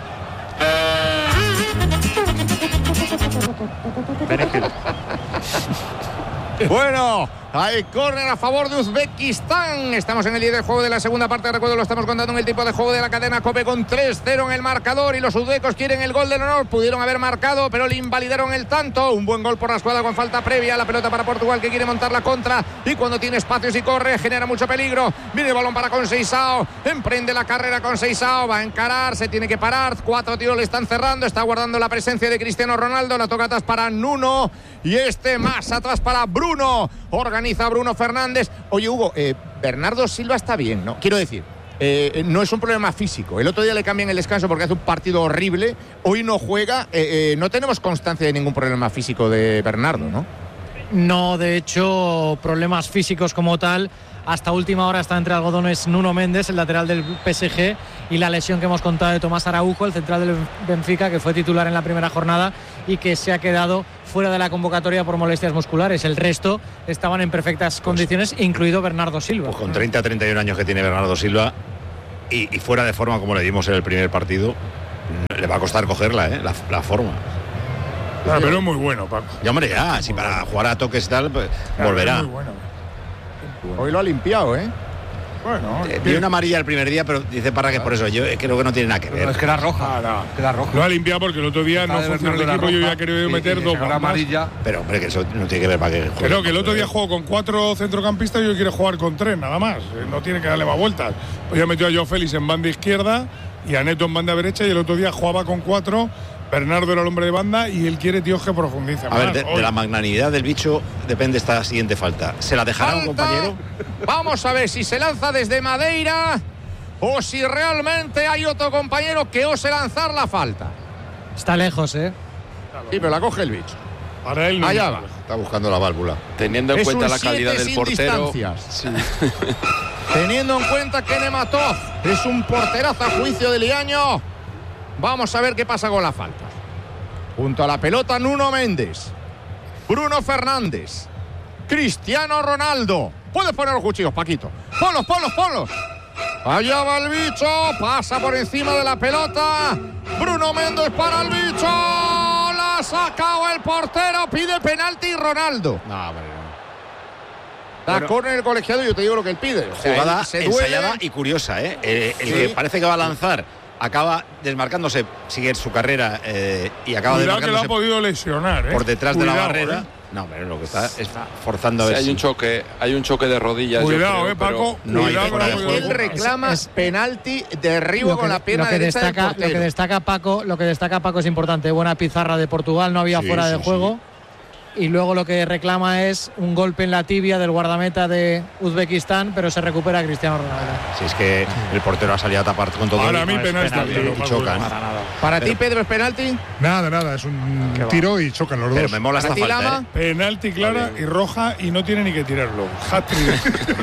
[SPEAKER 5] Benítez.
[SPEAKER 3] Bueno, hay córner a favor de Uzbekistán. Estamos en el día de juego de la segunda parte. Recuerdo, lo estamos contando en el tipo de juego de la cadena COPE con tres cero en el marcador. Y los uzbecos quieren el gol del honor. Pudieron haber marcado, pero le invalidaron el tanto. Un buen gol por la escuadra con falta previa. La pelota para Portugal, que quiere montar la contra. Y cuando tiene espacios y corre, genera mucho peligro. Viene el balón para Conceição. Emprende la carrera Conceição. Va a encarar, se tiene que parar. Cuatro tiros le están cerrando. Está guardando la presencia de Cristiano Ronaldo. La toca atrás para Nuno. Y este más atrás para Bruno. Organiza Bruno Fernández. Oye, Hugo, eh, Bernardo Silva está bien, ¿no? Quiero decir, eh, no es un problema físico. El otro día le cambian el descanso porque hace un partido horrible. Hoy no juega. Eh, eh, no tenemos constancia de ningún problema físico de Bernardo, ¿no?
[SPEAKER 4] No, de hecho, problemas físicos como tal. Hasta última hora está entre algodones Nuno Méndez, el lateral del P S G, y la lesión que hemos contado de Tomás Araujo, el central del Benfica, que fue titular en la primera jornada y que se ha quedado fuera de la convocatoria por molestias musculares. El resto estaban en perfectas condiciones, incluido Bernardo Silva.
[SPEAKER 2] Pues con treinta a treinta y un años que tiene Bernardo Silva y, y fuera de forma como le dimos en el primer partido, le va a costar cogerla, ¿eh? la, la forma.
[SPEAKER 8] Claro, pero es muy bueno, Paco.
[SPEAKER 2] Y hombre, ya, si para jugar a toques y tal, pues claro, volverá.
[SPEAKER 8] Es muy bueno.
[SPEAKER 3] Hoy lo ha limpiado, ¿eh?
[SPEAKER 8] Bueno,
[SPEAKER 2] eh, vi una amarilla el primer día, pero dice para que por eso yo creo que no tiene nada que ver.
[SPEAKER 12] No, es que era roja,
[SPEAKER 8] ah, no.
[SPEAKER 12] que era roja.
[SPEAKER 8] Lo ha limpiado porque el otro día no funcionó el equipo, yo ya quería meter
[SPEAKER 12] y, y
[SPEAKER 8] dos
[SPEAKER 12] más amarilla.
[SPEAKER 2] Pero hombre, que eso no tiene que ver para que juegue.
[SPEAKER 8] Creo que el otro día jugó con cuatro centrocampistas y hoy quiere jugar con tres, nada más. No tiene que darle más vueltas. Hoy ha metido a Joao Félix en banda izquierda y a Neto en banda derecha, y el otro día jugaba con cuatro. Bernardo era el hombre de banda y él quiere, tío, que profundice más.
[SPEAKER 2] A ver, de, de la magnanimidad del bicho depende esta siguiente falta. ¿Se la dejará un compañero?
[SPEAKER 3] Vamos a ver si se lanza desde Madeira o si realmente hay otro compañero que ose lanzar la falta.
[SPEAKER 4] Está lejos, ¿eh?
[SPEAKER 3] Sí, pero la coge el bicho.
[SPEAKER 8] Para él no.
[SPEAKER 3] Allá va.
[SPEAKER 2] Está buscando la válvula.
[SPEAKER 10] Teniendo en
[SPEAKER 3] es
[SPEAKER 10] cuenta
[SPEAKER 3] un
[SPEAKER 10] la calidad del portero.
[SPEAKER 3] Sí. Teniendo en cuenta que Nematov es un porterazo a juicio de Liaño. Vamos a ver qué pasa con la falta. Junto a la pelota, Nuno Méndez, Bruno Fernández, Cristiano Ronaldo. Puedes poner los cuchillos, Paquito. Ponlos, ponlos, ponlos. Allá va el bicho. Pasa por encima de la pelota. Bruno Méndez para el bicho. La ha sacado el portero. Pide penalti Ronaldo.
[SPEAKER 2] No, hombre,
[SPEAKER 3] no. Da
[SPEAKER 2] bueno,
[SPEAKER 3] córner el colegiado y yo te digo lo que él pide. O sea,
[SPEAKER 2] jugada
[SPEAKER 3] él se
[SPEAKER 2] ensayada
[SPEAKER 3] duele.
[SPEAKER 2] y curiosa, ¿eh? El, el
[SPEAKER 3] Sí.
[SPEAKER 2] que parece que va a lanzar acaba desmarcándose, sigue su carrera eh, y acaba
[SPEAKER 8] Cuidado que lo ha
[SPEAKER 2] desmarcándose
[SPEAKER 8] podido lesionar, ¿eh?
[SPEAKER 2] por detrás
[SPEAKER 8] Cuidado,
[SPEAKER 2] de la barrera.
[SPEAKER 8] ¿eh?
[SPEAKER 2] No, pero lo que está es forzando a
[SPEAKER 10] Sí,
[SPEAKER 2] ver
[SPEAKER 10] hay
[SPEAKER 2] si...
[SPEAKER 10] un choque, hay un choque de rodillas.
[SPEAKER 8] Cuidado,
[SPEAKER 10] yo creo,
[SPEAKER 8] eh, Paco.
[SPEAKER 10] pero
[SPEAKER 2] no hay
[SPEAKER 8] cuidado,
[SPEAKER 2] fuera de
[SPEAKER 8] cuidado.
[SPEAKER 3] Él reclama
[SPEAKER 4] Es- es-
[SPEAKER 3] penalti derribo
[SPEAKER 4] Lo que,
[SPEAKER 3] con la pierna
[SPEAKER 4] lo que
[SPEAKER 3] derecha
[SPEAKER 4] destaca,
[SPEAKER 3] del
[SPEAKER 4] lo
[SPEAKER 3] portero.
[SPEAKER 4] que destaca Paco, lo que destaca Paco es importante. Buena pizarra de Portugal, no había
[SPEAKER 2] Sí,
[SPEAKER 4] fuera
[SPEAKER 2] sí,
[SPEAKER 4] de juego. Y luego lo que reclama es un golpe en la tibia del guardameta de Uzbekistán, pero se recupera Cristiano Ronaldo.
[SPEAKER 2] Si es que el portero ha salido a tapar con todo.
[SPEAKER 8] Para
[SPEAKER 2] el-
[SPEAKER 8] mí
[SPEAKER 2] no es
[SPEAKER 8] penalti,
[SPEAKER 2] penalti,
[SPEAKER 8] Paco,
[SPEAKER 2] y chocan.
[SPEAKER 8] para
[SPEAKER 3] Para
[SPEAKER 2] Pero-
[SPEAKER 3] ti, Pedro, ¿es penalti?
[SPEAKER 13] Nada, nada, es un tiro y chocan los
[SPEAKER 2] Pero
[SPEAKER 13] dos.
[SPEAKER 2] me mola
[SPEAKER 3] ¿Para
[SPEAKER 2] esta
[SPEAKER 3] ti,
[SPEAKER 2] falta,
[SPEAKER 3] Lama?
[SPEAKER 2] ¿eh?
[SPEAKER 8] Penalti clara y roja y no tiene ni que tirarlo. Hat-trick.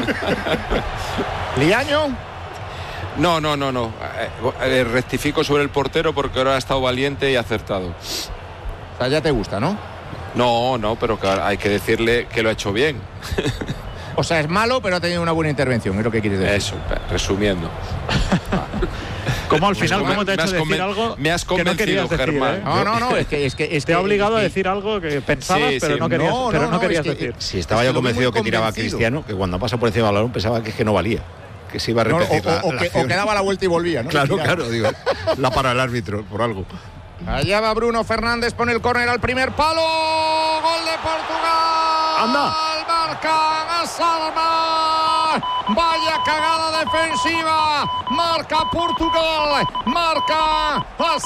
[SPEAKER 3] ¿Liaño?
[SPEAKER 10] no, no, no, no. Eh, eh, rectifico sobre el portero porque ahora ha estado valiente y acertado.
[SPEAKER 3] O sea, ya te gusta, ¿no?
[SPEAKER 10] No, no, pero que hay que decirle que lo ha hecho bien.
[SPEAKER 3] O sea, es malo, pero ha tenido una buena intervención, es lo que quieres decir.
[SPEAKER 10] Eso, resumiendo.
[SPEAKER 5] Como al final,
[SPEAKER 10] Me-
[SPEAKER 5] ¿cómo te ha
[SPEAKER 10] me
[SPEAKER 5] hecho
[SPEAKER 10] has
[SPEAKER 5] decir
[SPEAKER 10] conven-
[SPEAKER 5] algo
[SPEAKER 10] me has
[SPEAKER 5] que no querías
[SPEAKER 10] convencido,
[SPEAKER 5] decir,
[SPEAKER 10] Germán.
[SPEAKER 5] ¿eh?
[SPEAKER 3] No, no, no, es que es que es
[SPEAKER 5] Te ha
[SPEAKER 3] que-
[SPEAKER 5] obligado a
[SPEAKER 3] es que-
[SPEAKER 5] decir algo que pensabas,
[SPEAKER 10] Sí,
[SPEAKER 5] pero
[SPEAKER 10] sí.
[SPEAKER 5] no querías,
[SPEAKER 3] No,
[SPEAKER 5] pero
[SPEAKER 3] no,
[SPEAKER 5] no
[SPEAKER 3] no,
[SPEAKER 5] querías
[SPEAKER 3] es que-
[SPEAKER 5] decir.
[SPEAKER 2] Si estaba
[SPEAKER 3] Es que
[SPEAKER 2] yo
[SPEAKER 3] lo vi
[SPEAKER 2] convencido
[SPEAKER 3] muy
[SPEAKER 2] que tiraba a
[SPEAKER 3] convencido.
[SPEAKER 2] Cristiano, que cuando pasa por encima del balón pensaba que es que no valía, que se iba a
[SPEAKER 3] No, o,
[SPEAKER 2] repetir la,
[SPEAKER 3] o- o
[SPEAKER 2] la
[SPEAKER 3] que,
[SPEAKER 2] acción.
[SPEAKER 3] o que daba la vuelta y volvía, ¿no?
[SPEAKER 2] Claro,
[SPEAKER 3] Tiraba.
[SPEAKER 2] claro, digo, la para el árbitro, por algo.
[SPEAKER 3] Allá va Bruno Fernández, pone el córner al primer palo. Gol de Portugal.
[SPEAKER 2] Anda.
[SPEAKER 3] Marca As Armas. Vaya cagada defensiva. Marca Portugal. Marca As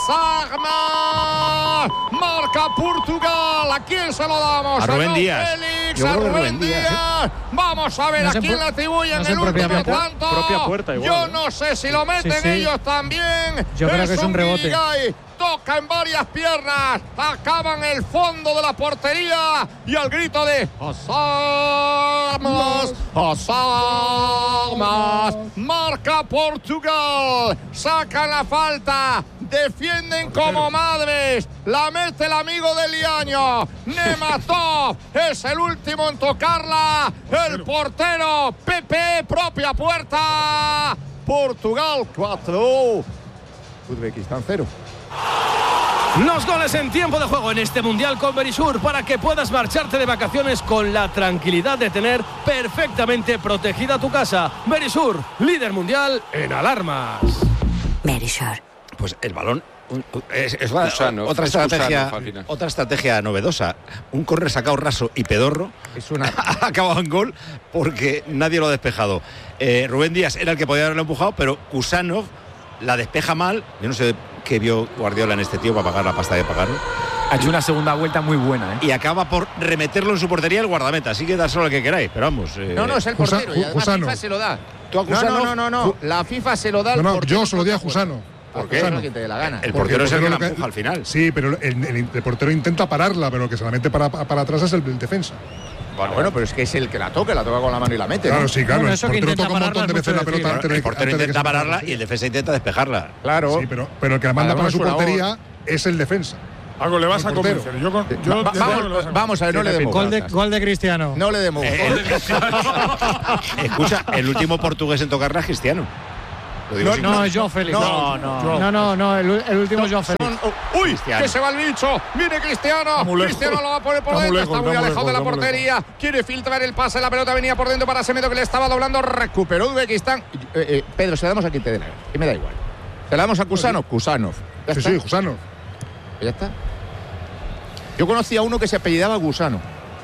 [SPEAKER 3] Armas. Marca Portugal. ¿A quién se lo damos?
[SPEAKER 2] A Rubén
[SPEAKER 3] Joao
[SPEAKER 2] Díaz.
[SPEAKER 3] Félix,
[SPEAKER 2] Yo
[SPEAKER 3] a
[SPEAKER 2] creo que
[SPEAKER 3] Rubén
[SPEAKER 2] Rubén Díaz,
[SPEAKER 3] Díaz. Vamos a ver
[SPEAKER 4] No
[SPEAKER 3] a
[SPEAKER 4] sé
[SPEAKER 3] quién
[SPEAKER 4] por-
[SPEAKER 3] le atribuyen
[SPEAKER 4] no sé
[SPEAKER 3] el último
[SPEAKER 4] propiamente.
[SPEAKER 3] tanto.
[SPEAKER 5] Propia puerta igual,
[SPEAKER 3] Yo
[SPEAKER 5] ¿eh?
[SPEAKER 3] no sé si lo meten
[SPEAKER 4] Sí, sí.
[SPEAKER 3] ellos también.
[SPEAKER 4] Yo creo que es un rebote.
[SPEAKER 3] Guirigay. Toca en varias piernas, acaban el fondo de la portería y al grito de Asarmas, Asarmas, marca Portugal, sacan la falta, defienden como madres, la mete el amigo de Liaño, Nematov es el último en tocarla, el portero Pepe, propia puerta, Portugal cuatro, Uzbekistán cero.
[SPEAKER 14] Los goles en tiempo de juego en este Mundial con Verisur para que puedas marcharte de vacaciones con la tranquilidad de tener perfectamente protegida tu casa. Verisur, líder mundial en alarmas.
[SPEAKER 15] Verisur.
[SPEAKER 2] Pues el balón un- es, es la-
[SPEAKER 10] Cusano,
[SPEAKER 2] otra
[SPEAKER 10] es
[SPEAKER 2] estrategia
[SPEAKER 10] Cusano, al final.
[SPEAKER 2] otra estrategia novedosa. Un córner sacado raso y pedorro
[SPEAKER 3] Es una
[SPEAKER 2] ha acabado en gol porque nadie lo ha despejado. Eh, Rubén Díaz era el que podía haberlo empujado, pero Kusanov la despeja mal. Yo no sé qué vio Guardiola en este tío para pagar la pasta de pagarlo.
[SPEAKER 1] Ha hecho una segunda vuelta muy buena, ¿eh?
[SPEAKER 2] Y acaba por remeterlo en su portería el guardameta. Así que dárselo al que queráis, pero vamos. eh,
[SPEAKER 3] No, no, es el
[SPEAKER 13] Jusa-
[SPEAKER 3] portero y además
[SPEAKER 13] Jusano.
[SPEAKER 3] FIFA se lo da.
[SPEAKER 2] ¿Tú a
[SPEAKER 3] No,
[SPEAKER 2] Kusanov?
[SPEAKER 3] no, no, no, no. La FIFA se lo da al
[SPEAKER 13] No, no,
[SPEAKER 3] portero.
[SPEAKER 13] yo se lo di a Jusano.
[SPEAKER 2] ¿Por
[SPEAKER 3] A
[SPEAKER 2] qué?
[SPEAKER 3] Jusano, quien te dé la gana.
[SPEAKER 2] El
[SPEAKER 13] Porque
[SPEAKER 2] portero es el que la
[SPEAKER 13] lo
[SPEAKER 2] empuja al final.
[SPEAKER 13] Sí, pero el, el- el portero intenta pararla, pero el que se la mete para, para atrás es el, el defensa.
[SPEAKER 3] Bueno, bueno, pero es que es el que la toca, la toca con la mano y la mete.
[SPEAKER 13] Claro,
[SPEAKER 3] ¿no?
[SPEAKER 13] sí, claro.
[SPEAKER 4] Bueno,
[SPEAKER 13] el
[SPEAKER 4] eso que
[SPEAKER 13] portero
[SPEAKER 4] intenta
[SPEAKER 13] toca un montón de
[SPEAKER 4] pararla
[SPEAKER 13] veces
[SPEAKER 4] es
[SPEAKER 13] la
[SPEAKER 4] mucho
[SPEAKER 13] pelota
[SPEAKER 4] decir.
[SPEAKER 13] antes de
[SPEAKER 2] El
[SPEAKER 13] que-
[SPEAKER 2] portero
[SPEAKER 13] antes de que
[SPEAKER 2] intenta
[SPEAKER 13] se
[SPEAKER 2] pararla
[SPEAKER 13] ponga.
[SPEAKER 2] y el defensa intenta despejarla.
[SPEAKER 3] Claro.
[SPEAKER 13] Sí, pero, pero el que la manda
[SPEAKER 3] Cada
[SPEAKER 13] para
[SPEAKER 3] uno
[SPEAKER 13] su
[SPEAKER 3] su labor.
[SPEAKER 13] portería es el defensa.
[SPEAKER 8] Algo le vas
[SPEAKER 13] El
[SPEAKER 8] a
[SPEAKER 13] portero.
[SPEAKER 8] convencer. Yo, con- yo
[SPEAKER 3] Va-
[SPEAKER 8] ya te digo que le vas
[SPEAKER 3] vamos,
[SPEAKER 8] a
[SPEAKER 3] vamos a ver, no le demos
[SPEAKER 4] Gol de,
[SPEAKER 3] vueltas.
[SPEAKER 4] gol de Cristiano.
[SPEAKER 3] No le demos vueltas.
[SPEAKER 2] Escucha, el último portugués en tocarla es Cristiano. Lo digo
[SPEAKER 3] No,
[SPEAKER 2] sin
[SPEAKER 4] No,
[SPEAKER 2] más.
[SPEAKER 4] es Joao Félix.
[SPEAKER 3] No,
[SPEAKER 4] no, no, no, no, el, el último es Joao Félix.
[SPEAKER 3] Son- oh, ¡Uy!
[SPEAKER 2] Cristiano.
[SPEAKER 3] ¡Que se va el bicho! ¡Viene Cristiano!
[SPEAKER 8] muy lejos.
[SPEAKER 3] Cristiano lo va a poner por
[SPEAKER 8] Está muy
[SPEAKER 3] dentro.
[SPEAKER 8] lejos,
[SPEAKER 3] Está muy
[SPEAKER 8] está muy
[SPEAKER 3] alejado de la
[SPEAKER 8] lejos, está muy
[SPEAKER 3] portería. Quiere filtrar el pase. La pelota venía por dentro para Semedo, que le estaba doblando. Recuperó Uzbekistán. Eh, eh, Pedro, se la damos a quien te dé la gana. Y me da igual. ¿Se la damos a Kusanov? Kusanov. ¿Ya
[SPEAKER 13] Sí,
[SPEAKER 3] está?
[SPEAKER 13] sí, Jusano.
[SPEAKER 3] Ya está. Yo conocí a uno que se apellidaba Gusano.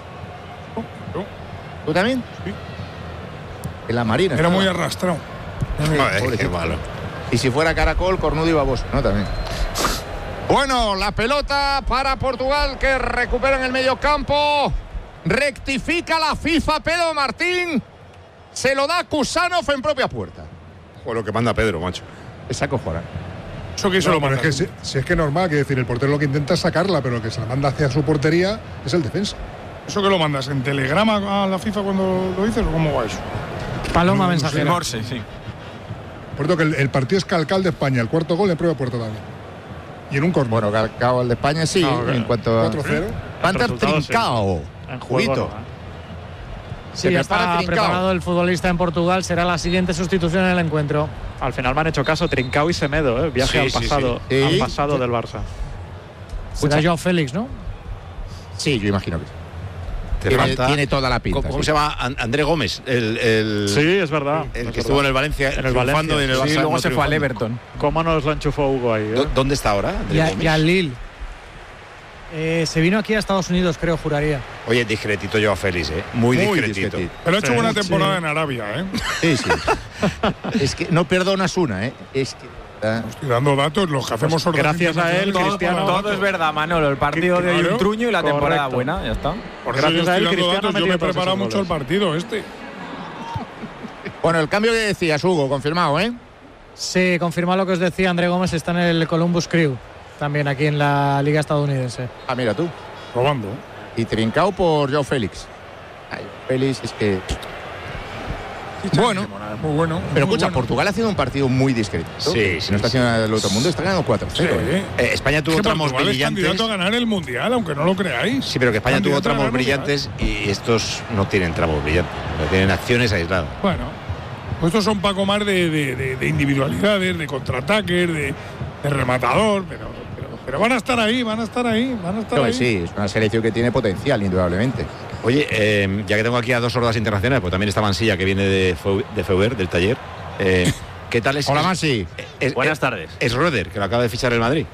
[SPEAKER 3] ¿Tú también?
[SPEAKER 8] Sí.
[SPEAKER 3] En la Marina.
[SPEAKER 8] Era
[SPEAKER 3] estaba.
[SPEAKER 8] muy arrastrado.
[SPEAKER 2] Joder, qué
[SPEAKER 3] Pobrecito.
[SPEAKER 2] malo.
[SPEAKER 3] Y si fuera caracol, cornudo y baboso, ¿no? También. Bueno, la pelota para Portugal, que recupera en el medio campo. Rectifica la FIFA, Pedro Martín. Se lo da Kusanov en propia puerta.
[SPEAKER 2] Joder, lo que manda Pedro, macho.
[SPEAKER 3] Es acojonante.
[SPEAKER 8] Eso que eso
[SPEAKER 13] No,
[SPEAKER 8] lo
[SPEAKER 13] pero
[SPEAKER 8] manda.
[SPEAKER 13] es que si, si es que es normal, que decir, el portero lo que intenta es sacarla, pero el que se la manda hacia su portería es el defensa.
[SPEAKER 8] ¿Eso que lo mandas en telegrama a la FIFA cuando lo dices o cómo va eso?
[SPEAKER 4] Paloma
[SPEAKER 13] No, no
[SPEAKER 4] mensajera.
[SPEAKER 13] sé.
[SPEAKER 1] Morse, sí.
[SPEAKER 13] Por cierto, que el, el partido es Calcal de España, el cuarto gol en propia puerta también. Y en un córner.
[SPEAKER 3] Bueno, Calcao el de España sí,
[SPEAKER 5] No,
[SPEAKER 3] en cuanto a.
[SPEAKER 13] cuatro cero.
[SPEAKER 3] Panther
[SPEAKER 5] resultado, sí.
[SPEAKER 3] Trincao.
[SPEAKER 5] En juego,
[SPEAKER 3] Juguito.
[SPEAKER 5] no, ¿eh?
[SPEAKER 4] Sí,
[SPEAKER 3] Se
[SPEAKER 4] ya
[SPEAKER 3] prepara
[SPEAKER 4] está
[SPEAKER 3] Trincao.
[SPEAKER 4] preparado el futbolista en Portugal. Será la siguiente sustitución en el encuentro.
[SPEAKER 5] Al final me han hecho caso Trincao y Semedo, ¿eh? Viaje
[SPEAKER 2] Sí,
[SPEAKER 5] al
[SPEAKER 2] sí,
[SPEAKER 5] pasado,
[SPEAKER 3] sí.
[SPEAKER 5] al
[SPEAKER 3] Sí.
[SPEAKER 5] pasado del Barça.
[SPEAKER 4] Será
[SPEAKER 3] Escucha.
[SPEAKER 4] Joao Félix, ¿no?
[SPEAKER 3] Sí, yo imagino que sí.
[SPEAKER 2] Te
[SPEAKER 3] Tiene,
[SPEAKER 2] falta-
[SPEAKER 3] tiene toda la pinta.
[SPEAKER 2] ¿Cómo, cómo
[SPEAKER 3] sí.
[SPEAKER 2] se llama? An- André Gómez, el, el,
[SPEAKER 5] Sí, es verdad.
[SPEAKER 2] el
[SPEAKER 5] es
[SPEAKER 2] que estuvo en
[SPEAKER 5] verdad.
[SPEAKER 2] el Valencia,
[SPEAKER 5] En el
[SPEAKER 2] triunfando
[SPEAKER 5] Valencia.
[SPEAKER 2] y en el
[SPEAKER 1] Sí,
[SPEAKER 2] Barça
[SPEAKER 1] luego
[SPEAKER 2] no
[SPEAKER 1] se fue al
[SPEAKER 2] triunfando.
[SPEAKER 1] Everton.
[SPEAKER 5] ¿Cómo nos lo enchufó Hugo ahí?
[SPEAKER 2] ¿Dó-
[SPEAKER 5] ¿eh?
[SPEAKER 2] ¿Dónde está ahora, André
[SPEAKER 4] Y, a-
[SPEAKER 2] Gómez?
[SPEAKER 4] y al Lille. Eh, se vino aquí a Estados Unidos, creo, juraría.
[SPEAKER 2] Oye, discretito yo a Félix, ¿eh? Muy,
[SPEAKER 3] Muy
[SPEAKER 2] discretito.
[SPEAKER 3] discretito.
[SPEAKER 8] Pero ha hecho
[SPEAKER 5] Sí,
[SPEAKER 8] buena
[SPEAKER 5] sí.
[SPEAKER 8] temporada en Arabia, ¿eh?
[SPEAKER 3] Sí, sí. Es que no perdonas una, ¿eh? Es que. ah,
[SPEAKER 8] Estoy dando datos, los que hacemos
[SPEAKER 5] Pues gracias a él,
[SPEAKER 8] organizaciones,
[SPEAKER 5] Cristiano-
[SPEAKER 8] todo-
[SPEAKER 1] Todo es verdad, Manolo. El partido de hoy
[SPEAKER 8] Claro.
[SPEAKER 1] un truño y la temporada
[SPEAKER 5] Correcto.
[SPEAKER 1] buena. Ya está.
[SPEAKER 8] Por eso
[SPEAKER 5] Gracias
[SPEAKER 8] yo
[SPEAKER 5] a él,
[SPEAKER 8] estoy dando
[SPEAKER 5] Cristiano
[SPEAKER 8] datos,
[SPEAKER 5] ha
[SPEAKER 8] yo me he
[SPEAKER 5] metido todos
[SPEAKER 8] preparado
[SPEAKER 5] esos
[SPEAKER 8] mucho el
[SPEAKER 5] goles.
[SPEAKER 8] partido este.
[SPEAKER 3] Bueno, el cambio que decías, Hugo, confirmado, ¿eh?
[SPEAKER 4] Sí, confirma lo que os decía. André Gómez está en el Columbus Crew, también aquí en la Liga Estadounidense.
[SPEAKER 3] Ah, mira tú.
[SPEAKER 8] Robando.
[SPEAKER 3] Y Trincao por Joao Félix. Ay, Félix es que. Bueno,
[SPEAKER 8] Muy bueno.
[SPEAKER 3] pero
[SPEAKER 8] muy
[SPEAKER 3] escucha,
[SPEAKER 8] bueno.
[SPEAKER 3] Portugal ha sido un partido muy discreto.
[SPEAKER 2] Sí, sí,
[SPEAKER 3] No está
[SPEAKER 2] sí.
[SPEAKER 3] haciendo nada del otro mundo, está ganando cuatro cero.
[SPEAKER 8] Sí.
[SPEAKER 3] ¿eh?
[SPEAKER 2] Eh, España
[SPEAKER 8] Es
[SPEAKER 2] tuvo
[SPEAKER 8] que
[SPEAKER 2] tramos
[SPEAKER 8] Portugal es candidato
[SPEAKER 2] brillantes.
[SPEAKER 8] a ganar el Mundial, aunque no lo creáis.
[SPEAKER 2] Sí, pero que España tuvo
[SPEAKER 8] Candidato a
[SPEAKER 2] tramos
[SPEAKER 8] ganar el Mundial.
[SPEAKER 2] brillantes y estos no tienen tramos brillantes. Tienen acciones aisladas.
[SPEAKER 8] Bueno, pues estos son Paco más de, de, de- de individualidades, de contraataques, de, de rematador, pero, pero, pero van a estar ahí, van a estar ahí, van a estar
[SPEAKER 3] Creo
[SPEAKER 8] ahí.
[SPEAKER 3] que sí, es una selección que tiene potencial, indudablemente.
[SPEAKER 2] Oye, eh, ya que tengo aquí a dos sordas internacionales, pues también está Mansilla, que viene de, Feu- de Feuer, del taller. Eh, ¿Qué tal es?
[SPEAKER 3] Hola,
[SPEAKER 2] es-
[SPEAKER 3] Mansi.
[SPEAKER 2] es-
[SPEAKER 12] Buenas
[SPEAKER 2] es-
[SPEAKER 12] tardes.
[SPEAKER 2] Es Schroeder, que lo acaba de fichar el Madrid.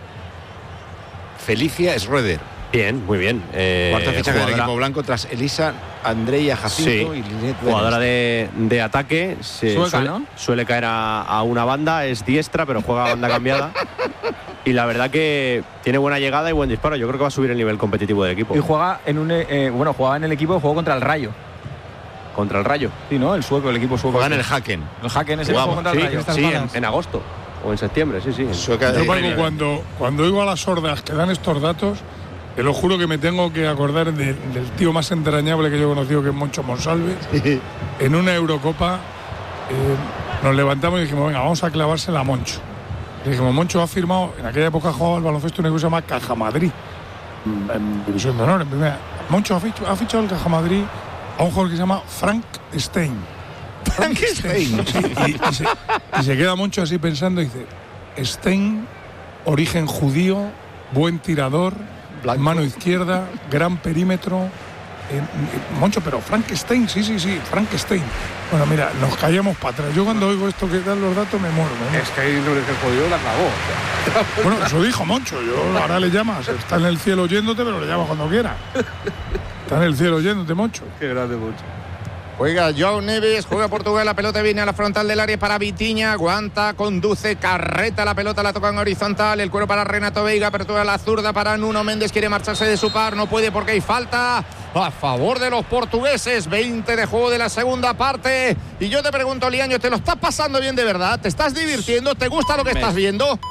[SPEAKER 2] Felicia Schroeder.
[SPEAKER 12] Bien, muy bien. Eh,
[SPEAKER 2] Cuarto fichaje del
[SPEAKER 12] jugadora-
[SPEAKER 2] equipo blanco tras Elisa, Andreia Jacinto
[SPEAKER 12] Sí,
[SPEAKER 2] y Linet
[SPEAKER 12] jugadora
[SPEAKER 2] Benes.
[SPEAKER 12] de, de ataque. Se
[SPEAKER 1] Sueca,
[SPEAKER 12] suele,
[SPEAKER 1] ¿no?
[SPEAKER 12] suele caer a, a una banda, es diestra, pero juega a banda cambiada. Y la verdad que tiene buena llegada y buen disparo. Yo creo que va a subir el nivel competitivo del equipo.
[SPEAKER 1] Y juega en un. eh, bueno, jugaba en el equipo, jugó contra el Rayo.
[SPEAKER 12] Contra el Rayo.
[SPEAKER 1] Sí, ¿no? El sueco, el equipo sueco.
[SPEAKER 2] Juega en el Haken.
[SPEAKER 1] El Haken ese
[SPEAKER 2] Jugaba,
[SPEAKER 1] jugó contra
[SPEAKER 12] Sí,
[SPEAKER 1] el Rayo.
[SPEAKER 4] Estas
[SPEAKER 12] sí, en,
[SPEAKER 4] balas.
[SPEAKER 12] en agosto o en septiembre, sí, sí.
[SPEAKER 2] Sueca
[SPEAKER 8] Yo,
[SPEAKER 2] de
[SPEAKER 8] Paco,
[SPEAKER 2] Premier.
[SPEAKER 8] cuando, cuando oigo a las sordas que dan estos datos, te lo juro que me tengo que acordar de- del tío más entrañable que yo he conocido, que es Moncho Monsalve. En una Eurocopa eh, nos levantamos y dijimos, venga, vamos a clavársela a Moncho. Y dijimos, Moncho ha firmado, en aquella época jugaba el baloncesto un equipo que se llama Caja Madrid, en división de honor, en primera. Moncho ha fichado, ha fichado el Caja Madrid a un jugador que se llama Frank Stein.
[SPEAKER 3] Frank Stein.
[SPEAKER 8] Sí, y, y se, y se queda Moncho así pensando y dice, Stein, origen judío, buen tirador, mano izquierda, gran perímetro. Eh, eh, Moncho, pero Frankenstein, sí, sí, sí, Frankenstein. Bueno, mira, nos callamos para atrás. Yo cuando oigo esto que dan los datos me muero. me muero.
[SPEAKER 15] Es que ahí no es que jodido la clavó.
[SPEAKER 8] Bueno, eso dijo Moncho. Yo ahora le llamas, está en el cielo oyéndote, pero le llamas cuando quiera. Está en el cielo oyéndote, Moncho.
[SPEAKER 15] Qué grande, Moncho.
[SPEAKER 3] Juega Joao Neves, juega Portugal, la pelota viene a la frontal del área para Vitiña, aguanta, conduce, carreta, la pelota la toca en horizontal, el cuero para Renato Veiga, apertura la zurda para Nuno Méndez, quiere marcharse de su par, no puede porque hay falta a favor de los portugueses, veinte de juego de la segunda parte, y yo te pregunto, Liaño, ¿te lo estás pasando bien de verdad? ¿Te estás divirtiendo? ¿Te gusta lo que
[SPEAKER 1] Me-
[SPEAKER 3] estás viendo?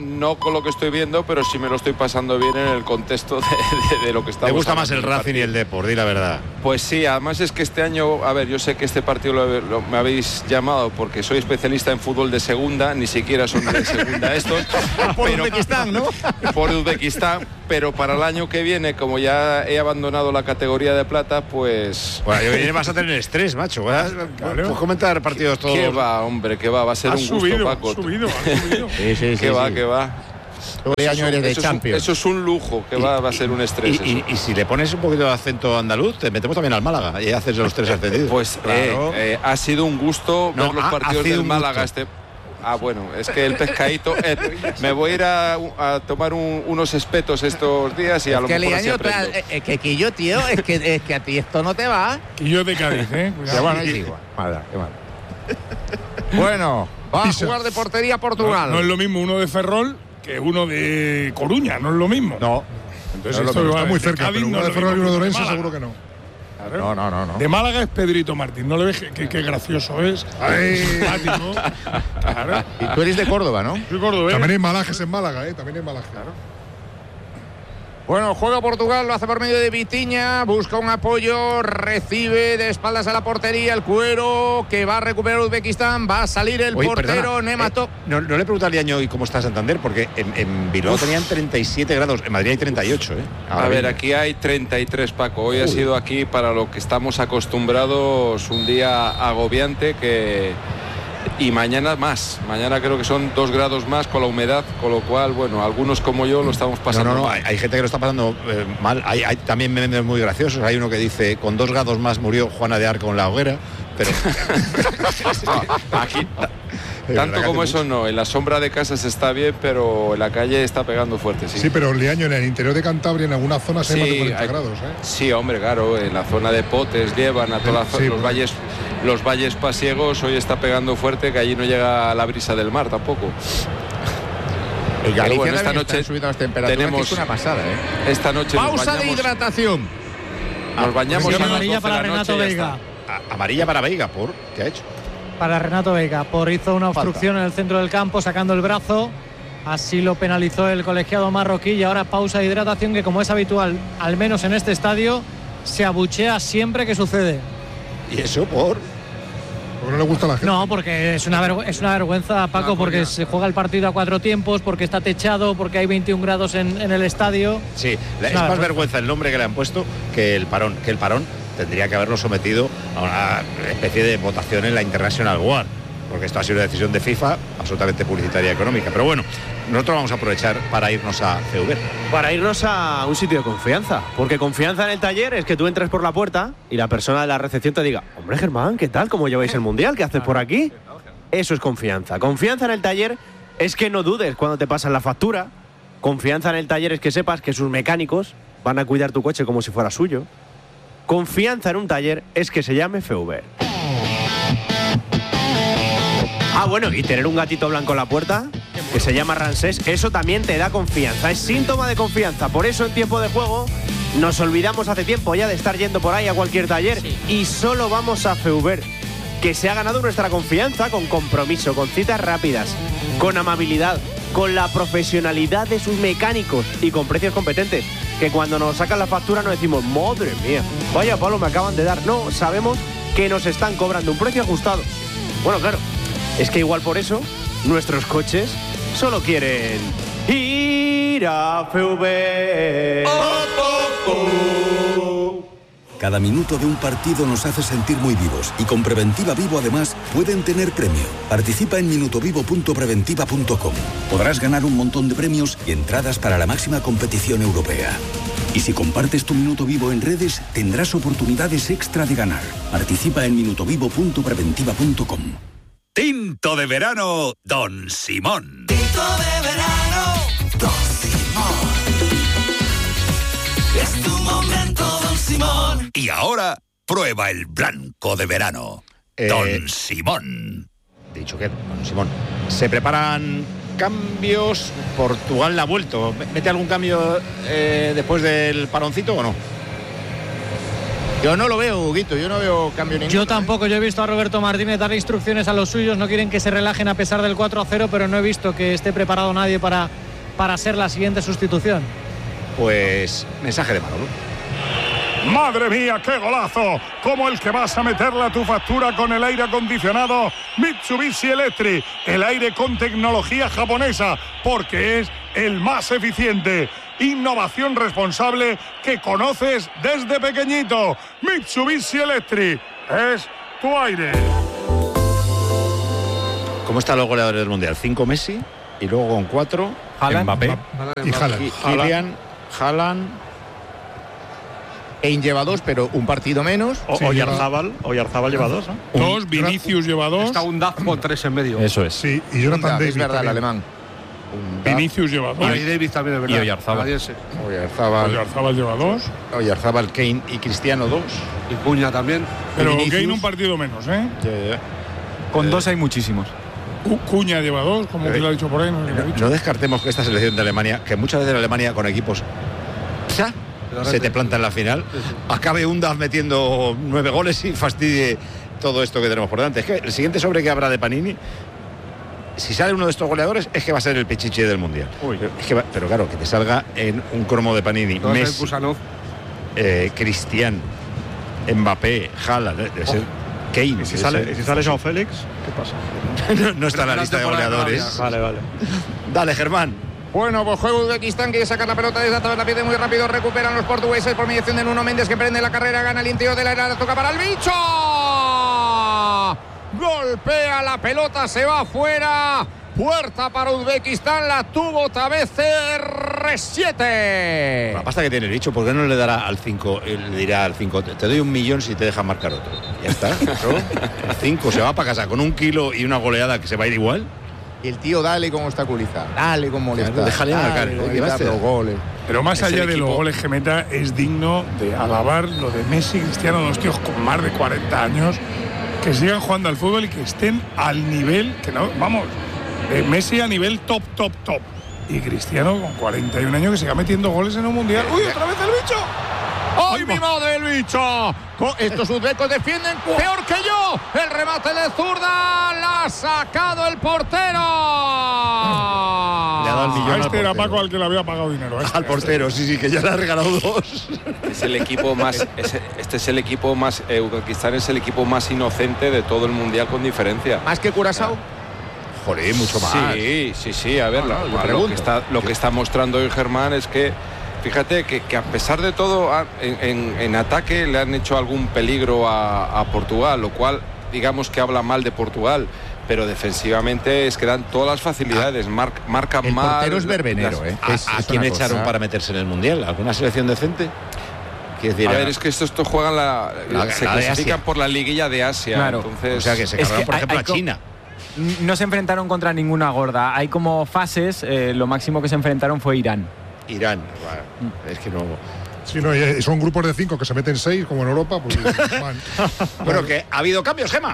[SPEAKER 10] no con lo que estoy viendo, pero sí me lo estoy pasando bien en el contexto de, de, de lo que estamos.
[SPEAKER 2] ¿Te gusta más el Racing y el Depor? Di la verdad.
[SPEAKER 10] Pues sí, además es que este año, a ver, yo sé que este partido lo, lo, me habéis llamado porque soy especialista en fútbol de segunda, ni siquiera son de segunda estos.
[SPEAKER 3] Por
[SPEAKER 10] pero,
[SPEAKER 3] Uzbekistán, ¿no?
[SPEAKER 10] Por Uzbekistán, pero para el año que viene, como ya he abandonado la categoría de plata, pues...
[SPEAKER 2] Bueno, yo viene vas a tener estrés, macho. Vas, claro. Puedes comentar partidos todos.
[SPEAKER 10] ¿Qué va, hombre? ¿Qué va? Va a ser
[SPEAKER 8] ha
[SPEAKER 10] un
[SPEAKER 8] subido,
[SPEAKER 10] gusto, Paco.
[SPEAKER 8] Ha subido, ha subido.
[SPEAKER 3] Sí, sí, sí.
[SPEAKER 10] ¿Qué va,
[SPEAKER 3] sí.
[SPEAKER 10] qué va?
[SPEAKER 3] Este año eres de
[SPEAKER 10] eso
[SPEAKER 3] Champions.
[SPEAKER 10] Es un, eso es un lujo, que y, va, va a ser un estrés.
[SPEAKER 2] Y, y, y si le pones un poquito de acento andaluz, te metemos también al Málaga y haces los tres ascendidos.
[SPEAKER 10] Pues claro. eh, eh, ha sido un gusto
[SPEAKER 2] no,
[SPEAKER 10] ver los
[SPEAKER 2] ha,
[SPEAKER 10] partidos
[SPEAKER 2] ha
[SPEAKER 10] del Málaga. Este, ah, bueno, es que el pescadito. Eh, me voy a ir a, a tomar un, unos espetos estos días y a lo
[SPEAKER 3] que
[SPEAKER 10] mejor así
[SPEAKER 3] año
[SPEAKER 10] aprendo.
[SPEAKER 3] tra- es que, que yo, tío, es que, es que a ti esto no te va.
[SPEAKER 8] Y yo de Cádiz, ¿eh?
[SPEAKER 3] Ya, bueno, es igual. Vale, vale. Bueno, va a jugar de portería Portugal.
[SPEAKER 8] No, no es lo mismo uno de Ferrol que uno de Coruña, no es lo mismo.
[SPEAKER 3] No.
[SPEAKER 8] Entonces
[SPEAKER 13] no
[SPEAKER 8] esto
[SPEAKER 13] está muy cerca,
[SPEAKER 8] Cádiz,
[SPEAKER 13] pero uno
[SPEAKER 8] no
[SPEAKER 13] de Ferrol y uno de Orense
[SPEAKER 8] Málaga.
[SPEAKER 13] seguro que no.
[SPEAKER 8] Claro.
[SPEAKER 3] No, no, no, no.
[SPEAKER 8] De Málaga es Pedrito Martín, ¿no le ves qué, qué gracioso es? Ay, simpático. Claro.
[SPEAKER 3] Y tú eres de Córdoba, ¿no?
[SPEAKER 8] Soy cordobés.
[SPEAKER 13] También hay malajes en Málaga, ¿eh? También hay malajes.
[SPEAKER 3] Claro. Bueno, juega Portugal, lo hace por medio de Vitinha, busca un apoyo, recibe de espaldas a la portería el Cuero, que va a recuperar Uzbekistán, va a salir el
[SPEAKER 2] Oye,
[SPEAKER 3] portero
[SPEAKER 2] perdona,
[SPEAKER 3] Nemato.
[SPEAKER 2] Eh, no, no le pregunté al año y cómo está Santander, porque en, en Bilbao Uf. tenían treinta y siete grados, en Madrid hay treinta y ocho, ¿eh?
[SPEAKER 10] Ahora a ver, bien. Aquí hay treinta y tres, Paco. Hoy Uy. ha sido aquí, para lo que estamos acostumbrados, un día agobiante que... Y mañana más, mañana creo que son dos grados más con la humedad, con lo cual, bueno, algunos como yo lo estamos pasando.
[SPEAKER 2] No, no, no,
[SPEAKER 10] mal.
[SPEAKER 2] hay, hay gente que lo está pasando eh, mal. Hay, hay también memes muy graciosos. Hay uno que dice, con dos grados más murió Juana de Arco en la hoguera, pero...
[SPEAKER 10] Aquí, tanto como eso no, en la sombra de casas está bien, pero en la calle está pegando fuerte, sí.
[SPEAKER 13] Sí, pero Liaño, en el interior de Cantabria, en algunas zonas
[SPEAKER 10] sí,
[SPEAKER 13] hay más de cuarenta
[SPEAKER 10] hay,
[SPEAKER 13] grados, ¿eh?
[SPEAKER 10] Sí, hombre, claro, en la zona de Potes llevan a todas sí, los pues. valles los valles pasiegos, hoy está pegando fuerte, que allí no llega la brisa del mar tampoco.
[SPEAKER 3] El Galicia
[SPEAKER 10] bueno, esta noche
[SPEAKER 3] subido las temperaturas,
[SPEAKER 10] tenemos
[SPEAKER 3] que es una pasada, ¿eh?
[SPEAKER 10] Esta noche
[SPEAKER 3] pausa
[SPEAKER 10] nos bañamos,
[SPEAKER 3] de hidratación.
[SPEAKER 10] Nos bañamos
[SPEAKER 4] pues
[SPEAKER 10] a las
[SPEAKER 4] amarilla
[SPEAKER 10] doce
[SPEAKER 4] para
[SPEAKER 10] de la
[SPEAKER 4] Renato
[SPEAKER 10] noche,
[SPEAKER 4] Veiga.
[SPEAKER 2] A, amarilla para Veiga, ¿por qué ha hecho?
[SPEAKER 4] Para Renato Veiga, por hizo una obstrucción
[SPEAKER 3] Falta.
[SPEAKER 4] en el centro del campo sacando el brazo. Así lo penalizó el colegiado marroquí y ahora pausa de hidratación que, como es habitual, al menos en este estadio, se abuchea siempre que sucede.
[SPEAKER 2] ¿Y eso por...?
[SPEAKER 13] Porque no le gusta a la gente.
[SPEAKER 4] No, porque es una, vergü- es una vergüenza, Paco, porque se juega el partido a cuatro tiempos, porque está techado, porque hay veintiún grados en, en el estadio.
[SPEAKER 2] Sí, la,
[SPEAKER 4] es
[SPEAKER 2] es más
[SPEAKER 4] vergüenza.
[SPEAKER 2] vergüenza el nombre que le han puesto que el parón. Que el parón tendría que haberlo sometido a una especie de votación en la International War, porque esto ha sido una decisión de FIFA absolutamente publicitaria y económica. Pero bueno, nosotros vamos a aprovechar para irnos a C V.
[SPEAKER 12] Para irnos a un sitio de confianza, porque confianza en el taller es que tú entres por la puerta y la persona de la recepción te diga: hombre, Germán, ¿qué tal? ¿Cómo lleváis el Mundial? ¿Qué haces por aquí? Eso es confianza. Confianza en el taller es que no dudes cuando te pasan la factura. Confianza en el taller es que sepas que sus mecánicos van a cuidar tu coche como si fuera suyo. Confianza en un taller es que se llame F V. Ah, bueno, y tener un gatito blanco en la puerta que se llama Ramsés, eso también te da confianza, es síntoma de confianza. Por eso en tiempo de juego nos olvidamos hace tiempo ya de estar yendo por ahí a cualquier taller sí. y solo vamos a F V, que se ha ganado nuestra confianza con compromiso, con citas rápidas, con amabilidad, con la profesionalidad de sus mecánicos y con precios competentes, que cuando nos sacan la factura no decimos: madre mía, vaya palo me acaban de dar. No, sabemos que nos están cobrando un precio ajustado. Bueno, claro, es que igual por eso nuestros coches solo quieren ir a F V. Oh, oh, oh.
[SPEAKER 16] Cada minuto de un partido nos hace sentir muy vivos y con Preventiva Vivo además pueden tener premio. Participa en minutovivo punto preventiva punto com. Podrás ganar un montón de premios y entradas para la máxima competición europea. Y si compartes tu minuto vivo en redes, tendrás oportunidades extra de ganar. Participa en minutovivo punto preventiva punto com.
[SPEAKER 11] Tinto de verano, Don Simón.
[SPEAKER 17] Tinto de verano, Don Simón. Es tu momento, Don Simón.
[SPEAKER 11] Y ahora, prueba el blanco de verano, eh, Don Simón.
[SPEAKER 2] Dicho que, Don Simón, se preparan cambios. Portugal la ha vuelto. ¿Mete algún cambio eh, después del paroncito o no?
[SPEAKER 3] Yo no lo veo, Huguito, yo no veo cambio ninguno.
[SPEAKER 4] Yo tampoco, yo he visto a Roberto Martínez darle instrucciones a los suyos, no quieren que se relajen a pesar del cuatro a cero, pero no he visto que esté preparado nadie para, para ser la siguiente sustitución.
[SPEAKER 2] Pues mensaje de Manolo.
[SPEAKER 9] ¡Madre mía, qué golazo! Como el que vas a meterle a tu factura con el aire acondicionado Mitsubishi Electric. El aire con tecnología japonesa, porque es el más eficiente. Innovación responsable que conoces desde pequeñito. Mitsubishi Electric es tu aire.
[SPEAKER 2] ¿Cómo están los goleadores del Mundial? Cinco Messi y luego con cuatro Mbappé
[SPEAKER 13] y Haaland.
[SPEAKER 2] Kylian, Haaland.
[SPEAKER 3] Kane lleva dos, pero un partido menos.
[SPEAKER 5] O,
[SPEAKER 3] Sí,
[SPEAKER 5] Oyarzábal, Oyarzábal lleva dos, ¿no?
[SPEAKER 9] Dos, Vinicius lleva dos.
[SPEAKER 15] Está un Daz con tres en medio.
[SPEAKER 2] Eso es.
[SPEAKER 13] Sí, y Jonathan Davis.
[SPEAKER 3] Es verdad, el
[SPEAKER 13] también.
[SPEAKER 3] alemán.
[SPEAKER 9] Vinicius lleva dos.
[SPEAKER 15] Y Davis también, es verdad.
[SPEAKER 2] Y Oyarzábal.
[SPEAKER 15] Canadiense.
[SPEAKER 2] Oyarzábal.
[SPEAKER 9] Oyarzábal lleva dos.
[SPEAKER 2] Oyarzábal, Kane y Cristiano dos.
[SPEAKER 15] Y Cuña también.
[SPEAKER 9] Pero
[SPEAKER 3] Vinicius.
[SPEAKER 9] Kane un partido menos, ¿eh?
[SPEAKER 2] Ya, ya, ya.
[SPEAKER 1] Con dos hay muchísimos.
[SPEAKER 9] Cu- Cuña lleva dos, como
[SPEAKER 2] Eh,
[SPEAKER 9] que lo ha dicho por ahí. No, sé qué ha
[SPEAKER 2] No,
[SPEAKER 9] dicho.
[SPEAKER 2] no descartemos que esta selección de Alemania, que muchas veces Alemania con equipos ¡psa! se te planta en la final, acabe Undas metiendo nueve goles y fastidie todo esto que tenemos por delante. Es que el siguiente sobre que habrá de Panini, si sale uno de estos goleadores, es que va a ser el pichichi del Mundial. Es que va- pero claro, que te salga en un cromo de Panini
[SPEAKER 15] No va a ser
[SPEAKER 2] Messi,
[SPEAKER 15] Kusanov.
[SPEAKER 2] eh, Cristian, Mbappé, Haaland, debe ser Kane.
[SPEAKER 5] ¿Y si
[SPEAKER 2] debe
[SPEAKER 5] sale,
[SPEAKER 2] ser-
[SPEAKER 5] ¿y si sale Joao Félix? ¿Qué pasa?
[SPEAKER 2] no, no está en la lista de goleadores.
[SPEAKER 5] Vale, vale.
[SPEAKER 2] Dale, Germán.
[SPEAKER 3] Bueno, pues juega Uzbekistán, quiere sacar la pelota desde atrás, la pierde muy rápido, recuperan los portugueses por mediación de Nuno Méndez, que prende la carrera, gana el interior de la área, toca para el bicho. Golpea la pelota, se va afuera. Puerta para Uzbekistán, la tuvo otra vez R siete.
[SPEAKER 2] La pasta que tiene el bicho, ¿por qué no le dará al cinco? Le dirá al cinco, te doy un millón si te dejas marcar otro. Ya está. ¿no? El cinco se va para casa con un kilo y una goleada que se va a ir igual.
[SPEAKER 3] Y el tío dale como obstaculiza, dale como molesta.
[SPEAKER 2] Claro, déjale
[SPEAKER 3] dale
[SPEAKER 2] marcar,
[SPEAKER 3] como
[SPEAKER 2] ¿eh? ¿Qué va a
[SPEAKER 3] evitar
[SPEAKER 2] hacer?
[SPEAKER 3] los goles.
[SPEAKER 9] Pero más
[SPEAKER 2] Es
[SPEAKER 9] allá
[SPEAKER 2] el
[SPEAKER 9] de los
[SPEAKER 2] equipo.
[SPEAKER 9] goles que meta, es digno de alabar lo de Messi y Cristiano, dos tíos con más de cuarenta años, que sigan jugando al fútbol y que estén al nivel, que no, vamos, eh, Messi a nivel top, top, top. Y Cristiano con cuarenta y un años que siga metiendo goles en un mundial. ¡Uy, otra vez el bicho!
[SPEAKER 3] ¡Ay, mi madre, el bicho! Co- Estos uzbecos defienden peor que yo. El remate de zurda, la ha sacado el portero.
[SPEAKER 2] Le ha dado el millón
[SPEAKER 9] A
[SPEAKER 2] al
[SPEAKER 9] este era
[SPEAKER 2] portero.
[SPEAKER 9] Paco al que le había pagado dinero. a este,
[SPEAKER 2] Al portero, sí, sí, que ya le ha regalado dos.
[SPEAKER 10] Es el equipo más, es- este es el equipo más, eh, Uzbekistán es el equipo más inocente de todo el mundial con diferencia.
[SPEAKER 3] Más que Curazao.
[SPEAKER 2] Joder, mucho más.
[SPEAKER 10] Sí, sí, sí. A ver,
[SPEAKER 3] No, no,
[SPEAKER 10] lo-
[SPEAKER 3] yo
[SPEAKER 10] lo,
[SPEAKER 3] pregunto.
[SPEAKER 10] que está, lo que está mostrando hoy Germán es que, fíjate, que, que a pesar de todo, a- en, en- en ataque le han hecho algún peligro a, a Portugal, lo cual, digamos que habla mal de Portugal. Pero defensivamente es que dan todas las facilidades, mar- marcan
[SPEAKER 3] El
[SPEAKER 10] mal.
[SPEAKER 3] portero es verbenero,
[SPEAKER 10] las-
[SPEAKER 3] ¿eh?
[SPEAKER 2] ¿A,
[SPEAKER 3] Es-
[SPEAKER 2] a
[SPEAKER 3] es
[SPEAKER 2] quién
[SPEAKER 3] una
[SPEAKER 2] echaron
[SPEAKER 3] cosa.
[SPEAKER 2] para meterse en el Mundial? ¿Alguna selección decente? Quiero decir,
[SPEAKER 10] A ver, es que estos, estos juegan la,
[SPEAKER 2] La-
[SPEAKER 10] se
[SPEAKER 2] la de
[SPEAKER 10] clasifican
[SPEAKER 2] Asia.
[SPEAKER 10] por la liguilla de Asia.
[SPEAKER 1] Claro.
[SPEAKER 10] Entonces,
[SPEAKER 2] o sea, que se
[SPEAKER 1] Es
[SPEAKER 2] cargaron,
[SPEAKER 1] que
[SPEAKER 2] por
[SPEAKER 1] hay-
[SPEAKER 2] ejemplo,
[SPEAKER 1] hay
[SPEAKER 2] a
[SPEAKER 1] co-
[SPEAKER 2] China.
[SPEAKER 1] No se enfrentaron contra ninguna gorda. Hay como fases. eh, lo máximo que se enfrentaron fue Irán.
[SPEAKER 2] Irán. Bueno, es que no.
[SPEAKER 13] Sí, no, y son grupos de cinco que se meten seis, como en Europa. Pues, man.
[SPEAKER 2] Bueno, que ha habido cambios, Gema.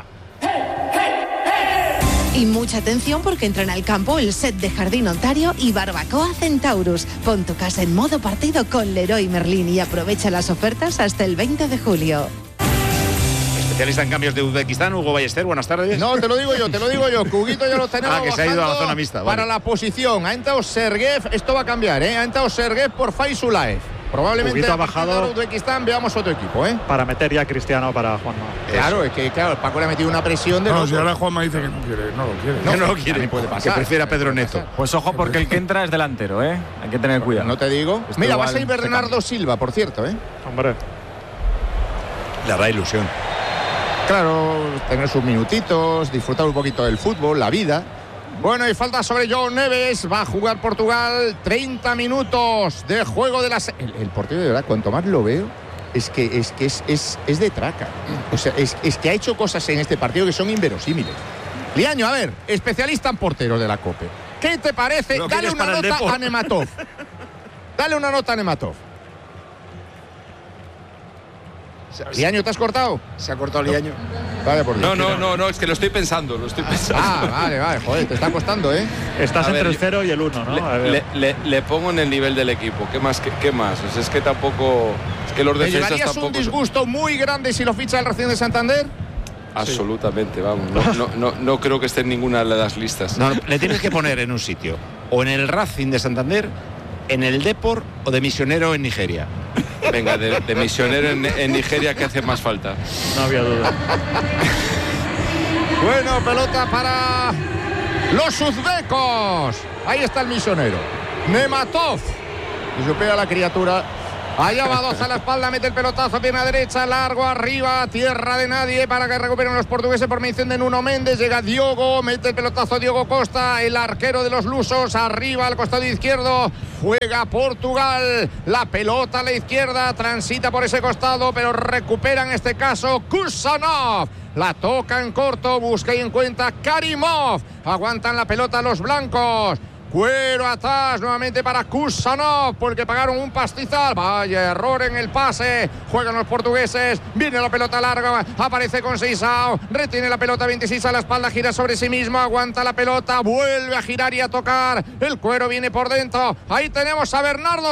[SPEAKER 18] Y mucha atención porque entran al campo el set de Jardín Ontario y Barbacoa Centaurus. Pon tu casa en modo partido con Leroy Merlin y aprovecha las ofertas hasta el veinte de julio.
[SPEAKER 2] Especialista en cambios de Uzbekistán, Hugo Ballester, buenas tardes.
[SPEAKER 3] No, te lo digo yo, te lo digo yo. Cuguito ya lo tenemos
[SPEAKER 2] Ah, que se ha ido a la
[SPEAKER 3] bajando
[SPEAKER 2] zona mixta, vale.
[SPEAKER 3] para la posición. Ha entrado Sergev, esto va a cambiar, ¿eh? Ha entrado Sergev por Faisulaev. Probablemente
[SPEAKER 5] Huguito ha
[SPEAKER 3] a partir de
[SPEAKER 5] bajado.
[SPEAKER 3] ahora Uzbekistán veamos otro equipo, ¿eh?
[SPEAKER 5] Para meter ya a Cristiano para Juanma.
[SPEAKER 3] Claro, es que claro, Paco le ha metido una presión de
[SPEAKER 9] No,
[SPEAKER 3] loco.
[SPEAKER 9] si ahora Juanma dice que no quiere, no lo quiere.
[SPEAKER 2] No, no lo
[SPEAKER 3] también
[SPEAKER 2] quiere.
[SPEAKER 3] puede
[SPEAKER 2] Que
[SPEAKER 3] pasar.
[SPEAKER 2] prefiere a Pedro Neto.
[SPEAKER 1] Pues ojo, porque el que entra es delantero, ¿eh? Hay que tener cuidado.
[SPEAKER 3] No te digo.
[SPEAKER 1] Esto
[SPEAKER 3] Mira, va a
[SPEAKER 1] igual
[SPEAKER 3] ser
[SPEAKER 1] se
[SPEAKER 3] Bernardo
[SPEAKER 1] cambia.
[SPEAKER 3] Silva, por cierto, ¿eh?
[SPEAKER 5] Hombre,
[SPEAKER 2] Le hará ilusión.
[SPEAKER 3] Claro, tener sus minutitos, disfrutar un poquito del fútbol, la vida. Bueno, y falta sobre João Neves. Va a jugar Portugal. treinta minutos de juego de la... se- El, el portero, de verdad, cuanto más lo veo, es que es, que es, es, es de traca. O sea, es, es que ha hecho cosas en este partido que son inverosímiles. Liaño, a ver, especialista en porteros de la COPE. ¿Qué te parece?
[SPEAKER 2] ¿Lo
[SPEAKER 3] Dale
[SPEAKER 2] quieres
[SPEAKER 3] una
[SPEAKER 2] para el
[SPEAKER 3] nota
[SPEAKER 2] Depor?
[SPEAKER 3] a Nematov. Dale una nota a Nematov. Liaño, ¿te has cortado?
[SPEAKER 2] Se ha cortado Liaño.
[SPEAKER 3] Vaya por Dios.
[SPEAKER 10] No, no, no, no, es que lo estoy pensando, lo estoy pensando.
[SPEAKER 3] Ah, vale, vale, joder, te está costando, ¿eh?
[SPEAKER 5] Estás
[SPEAKER 10] A
[SPEAKER 5] entre
[SPEAKER 10] ver,
[SPEAKER 5] el cero y el uno, ¿no?
[SPEAKER 10] Le, le, le, le pongo en el nivel del equipo. ¿Qué más? ¿Qué, qué más? O sea, es que tampoco. Es que los
[SPEAKER 3] ¿Te
[SPEAKER 10] defensas
[SPEAKER 3] llevarías
[SPEAKER 10] tampoco.
[SPEAKER 3] un disgusto muy grande si lo ficha el Racing de Santander?
[SPEAKER 10] Absolutamente, vamos. No, no, no, no creo que esté en ninguna de las listas.
[SPEAKER 2] No, le tienes que poner en un sitio. O en el Racing de Santander, en el Depor o de misionero en Nigeria.
[SPEAKER 10] Venga, de, de misionero en, en Nigeria, que hace más falta.
[SPEAKER 5] No había duda.
[SPEAKER 3] Bueno, pelota para los uzbecos. Ahí está el misionero. Nematov. Y supera la criatura. Allá va dos a la espalda, mete el pelotazo, pierna derecha, largo, arriba, tierra de nadie para que recuperen los portugueses por medición de Nuno Méndez. Llega Diogo, mete el pelotazo Diogo Costa, el arquero de los lusos, arriba al costado izquierdo. Juega Portugal, la pelota a la izquierda, transita por ese costado, pero recupera en este caso Kusanov. La toca en corto, busca y encuentra Karimov. Aguantan la pelota los blancos. Cuero atrás nuevamente para Kusanov, porque pagaron un pastizal. Vaya error en el pase. Juegan los portugueses. Viene la pelota larga. Aparece con Seisao. Retiene la pelota veintiséis a la espalda. Gira sobre sí mismo. Aguanta la pelota. Vuelve a girar y a tocar. El cuero viene por dentro. Ahí tenemos a Bernardo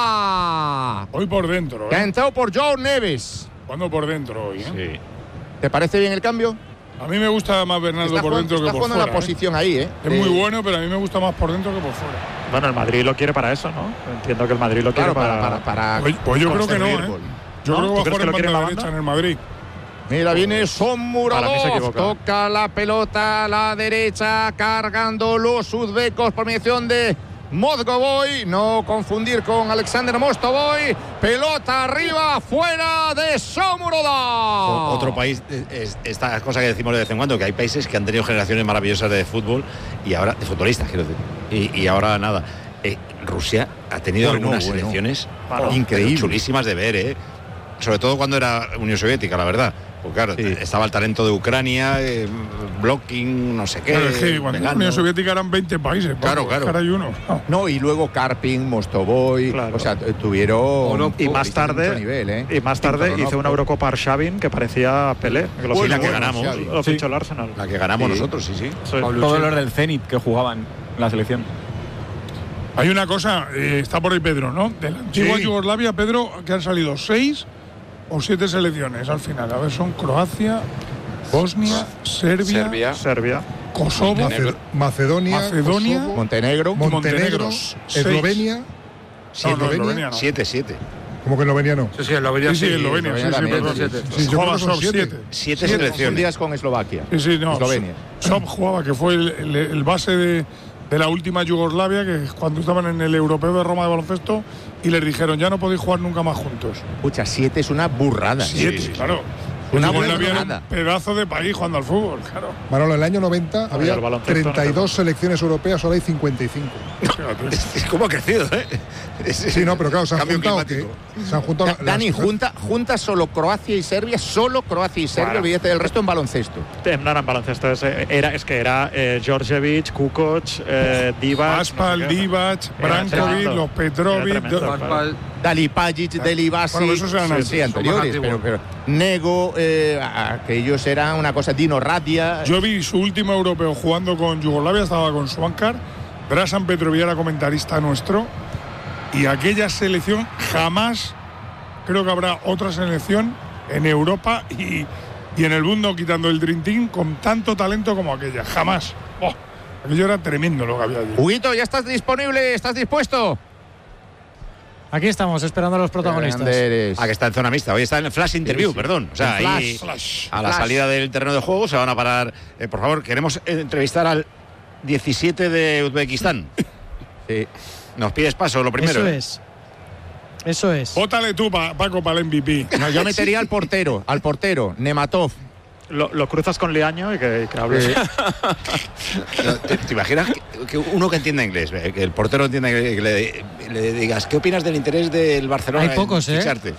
[SPEAKER 3] Silva.
[SPEAKER 8] Hoy por dentro, ¿eh?
[SPEAKER 3] Que ha entrado por Joe Neves.
[SPEAKER 8] Cuando por dentro hoy, ¿eh?
[SPEAKER 2] Sí.
[SPEAKER 3] ¿Te parece bien el cambio?
[SPEAKER 8] A mí me gusta más Bernardo
[SPEAKER 3] Está
[SPEAKER 8] por
[SPEAKER 3] jugando,
[SPEAKER 8] dentro que
[SPEAKER 3] está
[SPEAKER 8] por
[SPEAKER 3] jugando
[SPEAKER 8] fuera.
[SPEAKER 3] en la posición
[SPEAKER 8] ¿eh?
[SPEAKER 3] ahí, ¿eh?
[SPEAKER 8] Es
[SPEAKER 3] De-
[SPEAKER 8] muy bueno, pero a mí me gusta más por dentro que por fuera.
[SPEAKER 5] Bueno, el Madrid lo quiere para eso, ¿no? Entiendo que el Madrid lo quiere
[SPEAKER 3] Claro, para,
[SPEAKER 5] para,
[SPEAKER 3] para, para
[SPEAKER 8] Pues, pues yo creo que no,
[SPEAKER 3] conseguir
[SPEAKER 8] ¿eh?
[SPEAKER 3] gol.
[SPEAKER 8] Yo
[SPEAKER 5] ¿No?
[SPEAKER 8] creo que va a
[SPEAKER 5] ¿Tú crees
[SPEAKER 8] jugar
[SPEAKER 5] que
[SPEAKER 8] en
[SPEAKER 5] lo quiere en
[SPEAKER 8] banda
[SPEAKER 5] la
[SPEAKER 8] derecha
[SPEAKER 5] banda?
[SPEAKER 8] en el Madrid.
[SPEAKER 3] Mira, viene
[SPEAKER 5] Para mí se ha
[SPEAKER 3] Shomurodov,
[SPEAKER 5] equivocado.
[SPEAKER 3] toca la pelota a la derecha, cargando los uzbecos por mediación de Mozgovoy, no confundir con Alexander Mostovoy, pelota arriba, fuera de Shomurodov.
[SPEAKER 2] O- Otro país, eh, es esta cosa que decimos de vez en cuando, que hay países que han tenido generaciones maravillosas de fútbol y ahora, de futbolistas, quiero decir, y, y ahora nada. Eh, Rusia ha tenido
[SPEAKER 3] Bueno,
[SPEAKER 2] algunas
[SPEAKER 3] bueno.
[SPEAKER 2] selecciones
[SPEAKER 3] Claro.
[SPEAKER 2] increíbles,
[SPEAKER 3] Increíble.
[SPEAKER 2] chulísimas de ver, ¿eh? Sobre todo cuando era Unión Soviética, la verdad. Porque claro,
[SPEAKER 3] Sí.
[SPEAKER 2] estaba el talento de Ucrania, eh, blocking, no sé qué.
[SPEAKER 8] Claro, es que cuando la
[SPEAKER 2] vegano.
[SPEAKER 8] Unión Soviética eran veinte países.
[SPEAKER 2] Claro,
[SPEAKER 8] Paco,
[SPEAKER 2] claro.
[SPEAKER 8] ahora hay uno.
[SPEAKER 3] No, y luego Karpin, Mostovoy,
[SPEAKER 5] Claro.
[SPEAKER 3] o sea, t- tuvieron
[SPEAKER 5] y más
[SPEAKER 3] futbolistas de
[SPEAKER 5] tarde
[SPEAKER 3] mucho nivel, ¿eh?
[SPEAKER 5] y más tarde
[SPEAKER 3] Tinkoronov.
[SPEAKER 5] hizo una Eurocopa Arshavin que parecía Pelé, que lo
[SPEAKER 2] Sí,
[SPEAKER 5] fichó-
[SPEAKER 2] la que
[SPEAKER 3] bueno,
[SPEAKER 2] ganamos.
[SPEAKER 3] Xavi.
[SPEAKER 5] lo
[SPEAKER 8] Sí.
[SPEAKER 5] fichó el Arsenal.
[SPEAKER 2] La que ganamos
[SPEAKER 3] Sí.
[SPEAKER 2] nosotros, sí, sí.
[SPEAKER 5] Sí.
[SPEAKER 1] Todos los del Zenit que jugaban en la selección.
[SPEAKER 8] Hay una cosa, eh, está por ahí Pedro, ¿no? De la antigua
[SPEAKER 13] Sí.
[SPEAKER 8] Yugoslavia, Pedro, que han salido seis o siete selecciones al final. A ver, son Croacia, Bosnia, Serbia,
[SPEAKER 10] Serbia.
[SPEAKER 5] Serbia.
[SPEAKER 8] Kosovo,
[SPEAKER 10] Montenegro.
[SPEAKER 13] Macedonia,
[SPEAKER 8] Macedonia,
[SPEAKER 13] Kosovo,
[SPEAKER 3] Montenegro.
[SPEAKER 13] Montenegro,
[SPEAKER 8] Seis.
[SPEAKER 13] Eslovenia.
[SPEAKER 8] No, no,
[SPEAKER 13] Eslovenia.
[SPEAKER 8] Eslovenia no.
[SPEAKER 2] Siete, siete.
[SPEAKER 13] ¿Como que Eslovenia no?
[SPEAKER 15] Sí, sí, en la Eslovenia
[SPEAKER 8] Sí, sí,
[SPEAKER 15] sí.
[SPEAKER 8] Eslovenia, sí, sí,
[SPEAKER 3] también,
[SPEAKER 8] perdón.
[SPEAKER 3] sí, sí.
[SPEAKER 8] Sí,
[SPEAKER 13] Yo creo
[SPEAKER 8] jugaba
[SPEAKER 13] que son
[SPEAKER 8] Sob
[SPEAKER 13] siete.
[SPEAKER 8] siete.
[SPEAKER 2] Siete
[SPEAKER 3] Sí,
[SPEAKER 2] selecciones.
[SPEAKER 3] confundías con Eslovaquia.
[SPEAKER 8] Sí, sí, no.
[SPEAKER 3] Eslovenia.
[SPEAKER 8] Sob jugaba, que fue el, el- el base de, de la última Yugoslavia, que cuando estaban en el Europeo de Roma de baloncesto, y les dijeron, ya no podéis jugar nunca más juntos.
[SPEAKER 3] Escucha, siete es una burrada.
[SPEAKER 8] Siete,
[SPEAKER 2] sí, sí.
[SPEAKER 8] claro.
[SPEAKER 3] Una
[SPEAKER 8] Yugoslavia era
[SPEAKER 3] burrada.
[SPEAKER 8] un pedazo de país jugando al fútbol, claro.
[SPEAKER 13] Manolo, en el año noventa
[SPEAKER 5] Oye,
[SPEAKER 13] había
[SPEAKER 5] el baloncesto no
[SPEAKER 13] treinta y dos
[SPEAKER 5] te-
[SPEAKER 13] selecciones europeas, ahora hay cincuenta y cinco.
[SPEAKER 8] Fíjate.
[SPEAKER 2] Es como ha crecido, ¿eh? Es-
[SPEAKER 13] Sí, no, pero claro, se han
[SPEAKER 2] Cambio
[SPEAKER 13] juntado.
[SPEAKER 2] climático.
[SPEAKER 13] que- se han juntado
[SPEAKER 3] Da-
[SPEAKER 13] las-
[SPEAKER 3] Dani, junta, junta solo Croacia y Serbia, solo Croacia y Serbia,
[SPEAKER 5] Bueno.
[SPEAKER 3] olvídate del resto en baloncesto.
[SPEAKER 5] Eh, No eran baloncesto, es, eh, era, es que era eh, Georgievich, Kukoc, eh, Divac.
[SPEAKER 8] Aspal,
[SPEAKER 5] no sé qué.
[SPEAKER 8] Divac,
[SPEAKER 5] Era
[SPEAKER 8] Brankovic,
[SPEAKER 5] tremendo.
[SPEAKER 8] los Petrovic.
[SPEAKER 5] Era tremendo,
[SPEAKER 8] do-
[SPEAKER 5] claro.
[SPEAKER 3] Dalipagic, Delibasi,
[SPEAKER 8] Bueno, esos eran
[SPEAKER 3] sí,
[SPEAKER 8] antes,
[SPEAKER 3] sí,
[SPEAKER 8] son
[SPEAKER 3] anteriores,
[SPEAKER 15] más
[SPEAKER 3] pero,
[SPEAKER 15] antiguos.
[SPEAKER 3] pero Nego, eh, aquellos eran una cosa, Dino Radia.
[SPEAKER 8] Yo vi su último europeo jugando con Yugoslavia, estaba con Svankar, Drasan Petrovic era comentarista nuestro, y aquella selección jamás, creo que habrá otra selección en Europa y, y en el mundo, quitando el Dream Team, con tanto talento como aquella, jamás. Oh, aquello era tremendo lo que había allí.
[SPEAKER 3] Huguito, ¿ya estás disponible? ¿Estás dispuesto?
[SPEAKER 4] Aquí estamos esperando a los protagonistas.
[SPEAKER 3] Grande eres.
[SPEAKER 2] Ah, que está en zona mixta. Hoy está en el flash interview,
[SPEAKER 3] Sí, sí.
[SPEAKER 2] perdón. O sea,
[SPEAKER 3] En flash,
[SPEAKER 2] ahí
[SPEAKER 8] flash,
[SPEAKER 2] a la
[SPEAKER 3] flash.
[SPEAKER 2] salida del terreno de juego se van a parar. Eh, por favor, queremos entrevistar al diecisiete de Uzbekistán.
[SPEAKER 3] Sí.
[SPEAKER 2] Nos pides paso, lo primero.
[SPEAKER 4] Eso
[SPEAKER 2] ¿eh?
[SPEAKER 4] es. Eso es.
[SPEAKER 8] Vótale tú, Pa- Paco, para el M V P.
[SPEAKER 3] No, yo metería al portero, al portero, Nematov.
[SPEAKER 5] Lo, lo cruzas con Liaño y que, que hable.
[SPEAKER 2] No, ¿Te, te imaginas que, que uno que entienda inglés, eh, que el portero entienda inglés, que le, le digas, ¿qué opinas del interés del Barcelona?
[SPEAKER 4] Hay
[SPEAKER 2] en
[SPEAKER 4] pocos, ¿eh?
[SPEAKER 2] ficharte?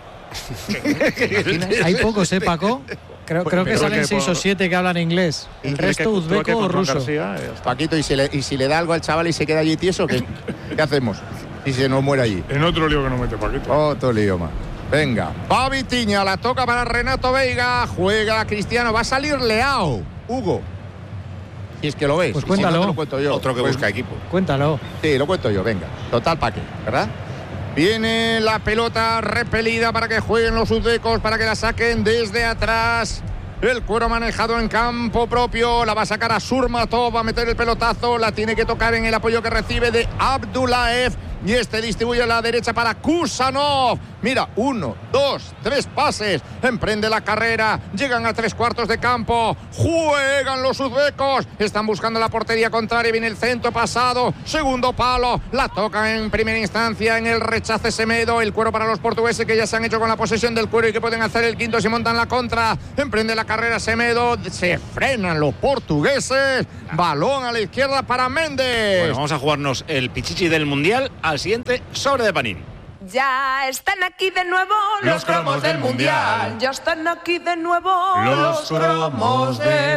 [SPEAKER 4] Hay pocos, ¿eh, Paco? Creo, creo que
[SPEAKER 5] Pero
[SPEAKER 4] salen
[SPEAKER 5] que
[SPEAKER 4] seis
[SPEAKER 5] por-
[SPEAKER 4] o siete que hablan inglés. El
[SPEAKER 5] Tiene
[SPEAKER 4] resto
[SPEAKER 5] que- tuve que
[SPEAKER 4] uzbeco o
[SPEAKER 5] con Juan
[SPEAKER 4] ruso.
[SPEAKER 5] García, y ya está.
[SPEAKER 3] Paquito, ¿y si, le, y si le da algo al chaval y se queda allí tieso, ¿qué, ¿qué hacemos? Y se nos muere allí.
[SPEAKER 8] En otro lío que no mete Paquito.
[SPEAKER 3] Otro lío más. Venga, va Vitinha, la toca para Renato Veiga, juega Cristiano, va a salir Leao. Hugo, si es que lo ves.
[SPEAKER 4] Pues cuéntalo.
[SPEAKER 3] Si no, te lo cuento yo.
[SPEAKER 2] Otro que
[SPEAKER 3] pues,
[SPEAKER 2] busca equipo.
[SPEAKER 4] Cuéntalo.
[SPEAKER 3] Sí, lo cuento yo, venga. Total, ¿para qué? ¿Verdad? Viene la pelota repelida para que jueguen los uzbecos, para que la saquen desde atrás. El cuero manejado en campo propio, la va a sacar a Surmatov, va a meter el pelotazo, la tiene que tocar en el apoyo que recibe de Abdullaev. Y este distribuye a la derecha para Kusanov. Mira, uno, dos, tres pases. Emprende la carrera. Llegan a tres cuartos de campo. Juegan los uzbecos. Están buscando la portería contraria. Viene el centro pasado. Segundo palo. La tocan en primera instancia. En el rechace Semedo. El cuero para los portugueses que ya se han hecho con la posesión del cuero y que pueden hacer el quinto si montan la contra. Emprende la carrera Semedo. Se frenan los portugueses. Balón a la izquierda para Méndez.
[SPEAKER 2] Bueno, vamos a jugarnos el pichichi del Mundial al siguiente sobre de Panini.
[SPEAKER 7] Ya están aquí de nuevo los,
[SPEAKER 2] Los cromos
[SPEAKER 7] cromos del
[SPEAKER 2] del
[SPEAKER 7] mundial.
[SPEAKER 2] mundial.
[SPEAKER 7] Ya están aquí de nuevo
[SPEAKER 2] Los
[SPEAKER 7] los, cromos de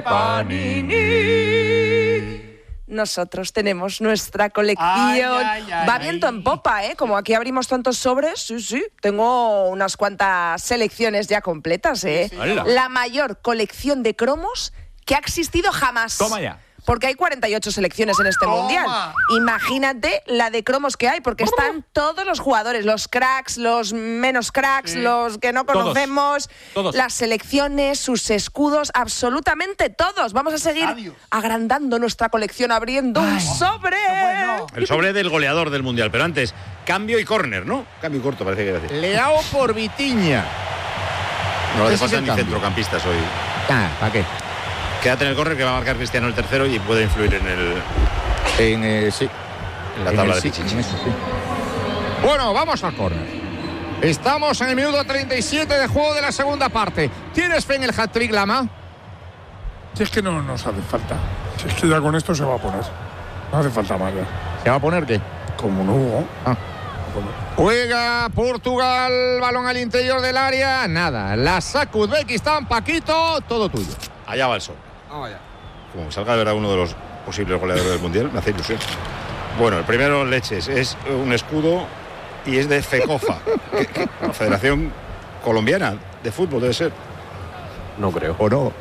[SPEAKER 7] Panini. Nosotros tenemos nuestra colección.
[SPEAKER 17] Ay, ay, ay,
[SPEAKER 7] Va viento en popa, ¿eh? Como aquí abrimos tantos sobres, sí, sí. Tengo unas cuantas selecciones ya completas, ¿eh?
[SPEAKER 1] Sí,
[SPEAKER 7] sí. La mayor colección de cromos que ha existido jamás.
[SPEAKER 1] Toma ya.
[SPEAKER 7] Porque hay cuarenta y ocho selecciones en este
[SPEAKER 17] Toma.
[SPEAKER 7] mundial. Imagínate la de cromos que hay, porque están todos los jugadores, los cracks, los menos cracks,
[SPEAKER 17] Sí.
[SPEAKER 7] los que no
[SPEAKER 17] Todos.
[SPEAKER 7] conocemos,
[SPEAKER 17] Todos.
[SPEAKER 7] las selecciones, sus escudos, absolutamente todos. Vamos a seguir agrandando nuestra colección, abriendo un sobre.
[SPEAKER 2] El sobre del goleador del Mundial. Pero antes, cambio y córner, ¿no? Cambio y corto, parece que iba a decir.
[SPEAKER 3] Leao por Vitinha.
[SPEAKER 2] No le
[SPEAKER 3] Ese es
[SPEAKER 2] faltan
[SPEAKER 3] el
[SPEAKER 2] ni
[SPEAKER 3] cambio.
[SPEAKER 2] centrocampistas hoy.
[SPEAKER 3] Ah, ¿para qué?
[SPEAKER 2] Quédate en el córner que va a marcar Cristiano el tercero y puede influir en el.
[SPEAKER 3] En, eh, sí.
[SPEAKER 2] En la
[SPEAKER 3] En
[SPEAKER 2] tabla
[SPEAKER 3] el
[SPEAKER 2] de
[SPEAKER 3] sí,
[SPEAKER 2] pichichi.
[SPEAKER 3] en eso, sí. Bueno, vamos al córner. Estamos en el minuto treinta y siete de juego de la segunda parte. ¿Tienes fe en el hat-trick, Lama?
[SPEAKER 8] Si es que no nos hace falta. Si es que ya con esto se va a poner. No hace falta más ya.
[SPEAKER 3] ¿Se va a poner qué?
[SPEAKER 8] Como un Hugo.
[SPEAKER 3] Ah. Juega Portugal, balón al interior del área. Nada, la saca Uzbekistán, Paquito, todo tuyo.
[SPEAKER 2] Allá va el sol. Como salga de verdad uno de los posibles goleadores del Mundial, me hace ilusión. Bueno, el primero, leches, es un escudo y es de FECOFA, que- que- la Federación Colombiana de Fútbol debe ser.
[SPEAKER 12] No creo.
[SPEAKER 3] ¿O no?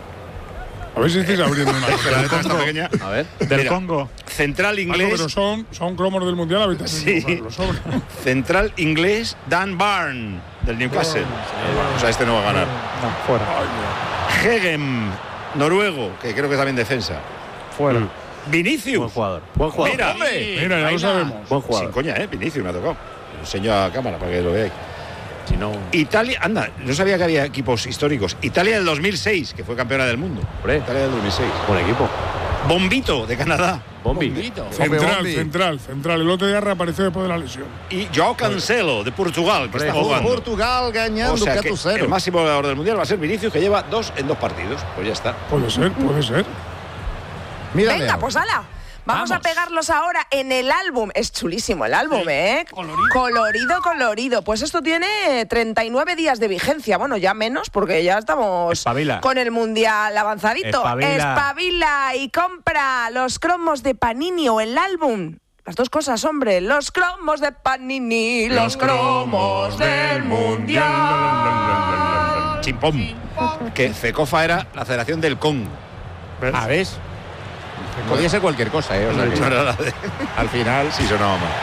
[SPEAKER 8] A ver si estáis abriendo una.
[SPEAKER 2] Es que la letra está pequeña.
[SPEAKER 12] A ver.
[SPEAKER 5] Del
[SPEAKER 2] Mira,
[SPEAKER 5] Congo.
[SPEAKER 2] Central
[SPEAKER 8] Ah, no,
[SPEAKER 2] inglés.
[SPEAKER 8] pero son, son cromos del mundial. Habéis tenido
[SPEAKER 2] Sí.
[SPEAKER 8] que comprarlos, sobra.
[SPEAKER 2] Central inglés Dan Barn del Newcastle. O sea, este no va a ganar.
[SPEAKER 5] No, fuera.
[SPEAKER 2] Hegem, noruego, que creo que es también defensa.
[SPEAKER 5] Fuera.
[SPEAKER 2] Vinicius.
[SPEAKER 12] Buen jugador. Buen jugador.
[SPEAKER 2] Mira,
[SPEAKER 3] Hombre,
[SPEAKER 8] Mira, ya lo sabemos.
[SPEAKER 12] Buen jugador.
[SPEAKER 2] sin coña, ¿eh? Vinicius me ha tocado. Lo enseño a cámara para que lo veáis.
[SPEAKER 12] Si no.
[SPEAKER 2] Italia, anda, no sabía que había equipos históricos. Italia del dos mil seis, que fue campeona del mundo.
[SPEAKER 12] Hombre.
[SPEAKER 2] Italia del dos mil seis.
[SPEAKER 12] Buen equipo.
[SPEAKER 2] Bombito, de Canadá.
[SPEAKER 12] Bombi.
[SPEAKER 8] Central,
[SPEAKER 3] Bombi.
[SPEAKER 8] central, central. El otro día reapareció después de la lesión.
[SPEAKER 2] Y Joao Cancelo, de Portugal, que está jugando.
[SPEAKER 3] Portugal ganando
[SPEAKER 2] O sea que
[SPEAKER 3] cuatro cero.
[SPEAKER 2] el máximo goleador del Mundial va a ser Vinicius, que lleva dos en dos partidos. Pues ya está.
[SPEAKER 8] Puede ser, puede ser.
[SPEAKER 3] Mira,
[SPEAKER 7] Venga,
[SPEAKER 3] Leao.
[SPEAKER 7] pues ala. Vamos, a pegarlos ahora en el álbum. Es chulísimo el álbum, ¿eh?
[SPEAKER 8] colorido.
[SPEAKER 7] colorido, colorido. Pues esto tiene treinta y nueve días de vigencia. Bueno, ya menos, porque ya estamos
[SPEAKER 1] Espabila.
[SPEAKER 7] con el mundial avanzadito.
[SPEAKER 1] Espabila.
[SPEAKER 7] Espabila y compra los cromos de Panini o el álbum. Las dos cosas, hombre. Los cromos de Panini, los, cromos del mundial.
[SPEAKER 2] Chimpón. Que FECOFA era la Federación del Congo.
[SPEAKER 3] A ver. Podía ser cualquier cosa, ¿eh? O sea que-
[SPEAKER 2] No era la de-
[SPEAKER 3] al final.
[SPEAKER 2] Sí, sonaba mal.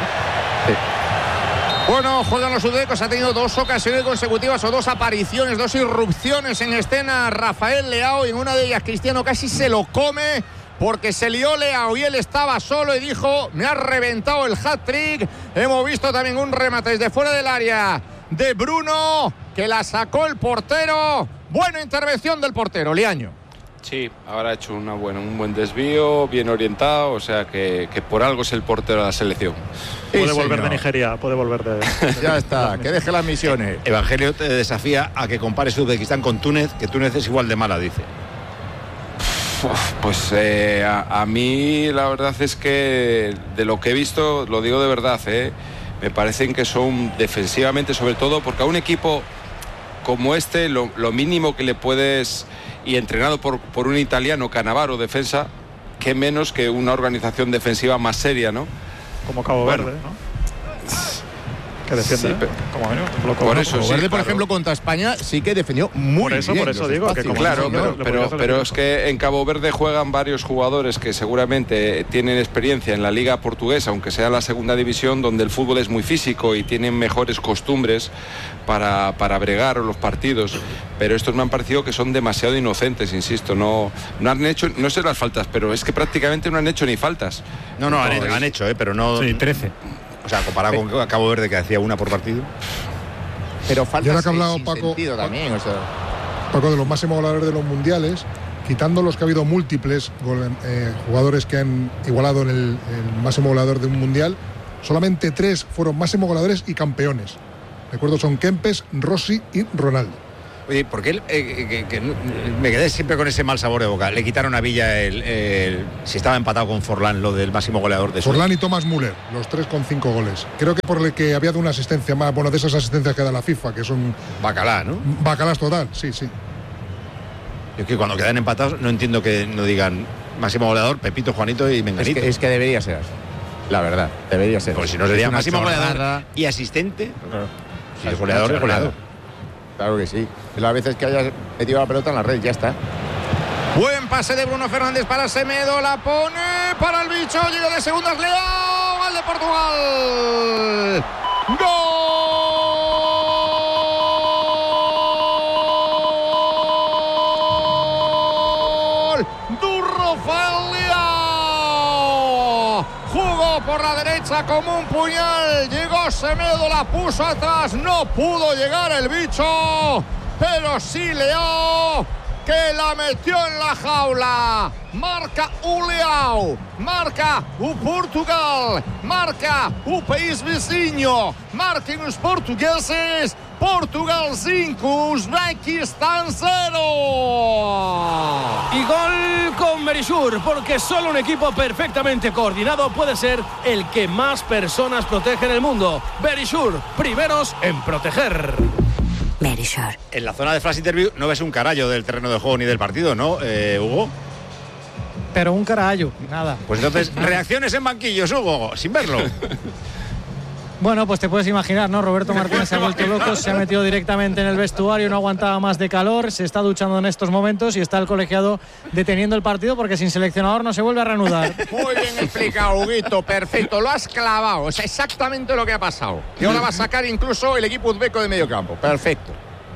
[SPEAKER 3] Bueno, juegan los uzbecos, ha tenido dos ocasiones consecutivas o dos apariciones, dos irrupciones en escena Rafael Leao, y en una de ellas Cristiano casi se lo come porque se lió Leao y él estaba solo y dijo: me ha reventado el hat-trick. Hemos visto también un remate desde fuera del área de Bruno, que la sacó el portero. Buena intervención del portero, Liaño.
[SPEAKER 10] Sí, habrá hecho una buena, un buen desvío, bien orientado, o sea que, que por algo es el portero de la selección.
[SPEAKER 5] Puede
[SPEAKER 3] Sí,
[SPEAKER 5] volver
[SPEAKER 3] señor.
[SPEAKER 5] de Nigeria, puede volver de.
[SPEAKER 3] Ya está, que deje las misiones.
[SPEAKER 2] Evangelio te desafía a que compares Uzbekistán con Túnez, que Túnez es igual de mala, dice.
[SPEAKER 10] Uf, Pues eh, a, a mí la verdad es que de lo que he visto, lo digo de verdad, eh, me parecen que son defensivamente, sobre todo, porque a un equipo como este, lo, lo mínimo que le puedes, y entrenado por, por un italiano, Cannavaro, defensa, que menos que una organización defensiva más seria, ¿no?
[SPEAKER 5] Como Cabo
[SPEAKER 10] Bueno.
[SPEAKER 5] Verde, ¿no? que defiende.
[SPEAKER 10] Sí, pero,
[SPEAKER 5] como menos, bloco
[SPEAKER 10] por
[SPEAKER 5] uno.
[SPEAKER 10] eso, sí,
[SPEAKER 3] Verde, por
[SPEAKER 10] claro.
[SPEAKER 3] ejemplo, contra España sí que defendió muy
[SPEAKER 5] Por eso,
[SPEAKER 3] bien.
[SPEAKER 5] por eso
[SPEAKER 3] los
[SPEAKER 5] digo que
[SPEAKER 3] espacios.
[SPEAKER 5] como
[SPEAKER 10] Claro,
[SPEAKER 5] sí,
[SPEAKER 10] pero,
[SPEAKER 5] le
[SPEAKER 10] pero,
[SPEAKER 5] podría
[SPEAKER 10] pero
[SPEAKER 5] hacer
[SPEAKER 10] es que en Cabo Verde juegan varios jugadores que seguramente tienen experiencia en la liga portuguesa, aunque sea la segunda división, donde el fútbol es muy físico y tienen mejores costumbres para, para bregar los partidos. Pero estos me han parecido que son demasiado inocentes, insisto. No, no han hecho, no sé las faltas, pero es que prácticamente no han hecho ni faltas.
[SPEAKER 2] No, no, han,
[SPEAKER 10] es-
[SPEAKER 2] han hecho, ¿eh? Pero no.
[SPEAKER 12] Sí, trece.
[SPEAKER 2] O sea, comparado con Cabo Verde, que hacía una por partido.
[SPEAKER 3] Pero
[SPEAKER 13] Y
[SPEAKER 3] falta
[SPEAKER 13] ahora que ha hablado Paco,
[SPEAKER 3] también, o sea.
[SPEAKER 13] Paco, de los máximos goleadores de los mundiales, quitando los que ha habido múltiples gol- eh, jugadores que han igualado en el, el máximo goleador de un mundial, solamente tres fueron máximos goleadores y campeones. Recuerdo, son Kempes, Rossi y Ronaldo.
[SPEAKER 2] Oye, ¿por qué el- eh, que- que no- me quedé siempre con ese mal sabor de boca? Le quitaron a Villa el, el- si estaba empatado con Forlán, lo del máximo goleador de su.
[SPEAKER 13] Forlán y Thomas Müller, los tres con cinco goles. Creo que por el que había dado una asistencia más, bueno, de esas asistencias que da la FIFA, que son
[SPEAKER 2] Bacalá, ¿no?
[SPEAKER 13] bacalás total, sí, sí.
[SPEAKER 2] Yo es que cuando quedan empatados no entiendo que no digan máximo goleador, Pepito, Juanito y
[SPEAKER 3] Es
[SPEAKER 2] Menganito.
[SPEAKER 3] que, es que debería ser así. La verdad, debería ser.
[SPEAKER 2] Pues si no
[SPEAKER 3] Es
[SPEAKER 2] sería
[SPEAKER 3] una
[SPEAKER 2] máximo
[SPEAKER 3] chorrada.
[SPEAKER 2] goleador y asistente. Si
[SPEAKER 3] Es
[SPEAKER 2] es goleador,
[SPEAKER 3] una
[SPEAKER 2] es goleador.
[SPEAKER 3] chorrada. Claro que sí. Las veces que haya metido la pelota en la red, ya está. Buen pase de Bruno Fernández para Semedo, la pone para el bicho, llega de segundas, Leao, al de Portugal. ¡Gol! ¡Du Rafael Leao! Jugó por la derecha como un puñal, llegó Semedo, la puso atrás, no pudo llegar el bicho, pero sí Leao, que la metió en la jaula. Marca o Leao, marca o Portugal, marca o país vizinho, marquem os portugueses. Portugal cinco, Uzbekistán cero.
[SPEAKER 14] Y gol con Berisur, porque solo un equipo perfectamente coordinado puede ser el que más personas protege en el mundo. Berisur, primeros en proteger.
[SPEAKER 2] Berisur. En la zona de flash interview no ves un carallo del terreno de juego ni del partido, ¿no, eh, Hugo?
[SPEAKER 4] Pero un carajo, nada.
[SPEAKER 2] Pues entonces, reacciones en banquillos, Hugo, sin verlo.
[SPEAKER 4] Bueno, pues te puedes imaginar, ¿no? Roberto Martínez se ha vuelto loco, se ha metido directamente en el vestuario, no aguantaba más de calor, se está duchando en estos momentos y está el colegiado deteniendo el partido porque sin seleccionador no se vuelve a reanudar.
[SPEAKER 3] Muy bien explicado, Huguito, perfecto, lo has clavado, es exactamente lo que ha pasado. Y ahora va a sacar incluso el equipo uzbeco de medio campo, perfecto.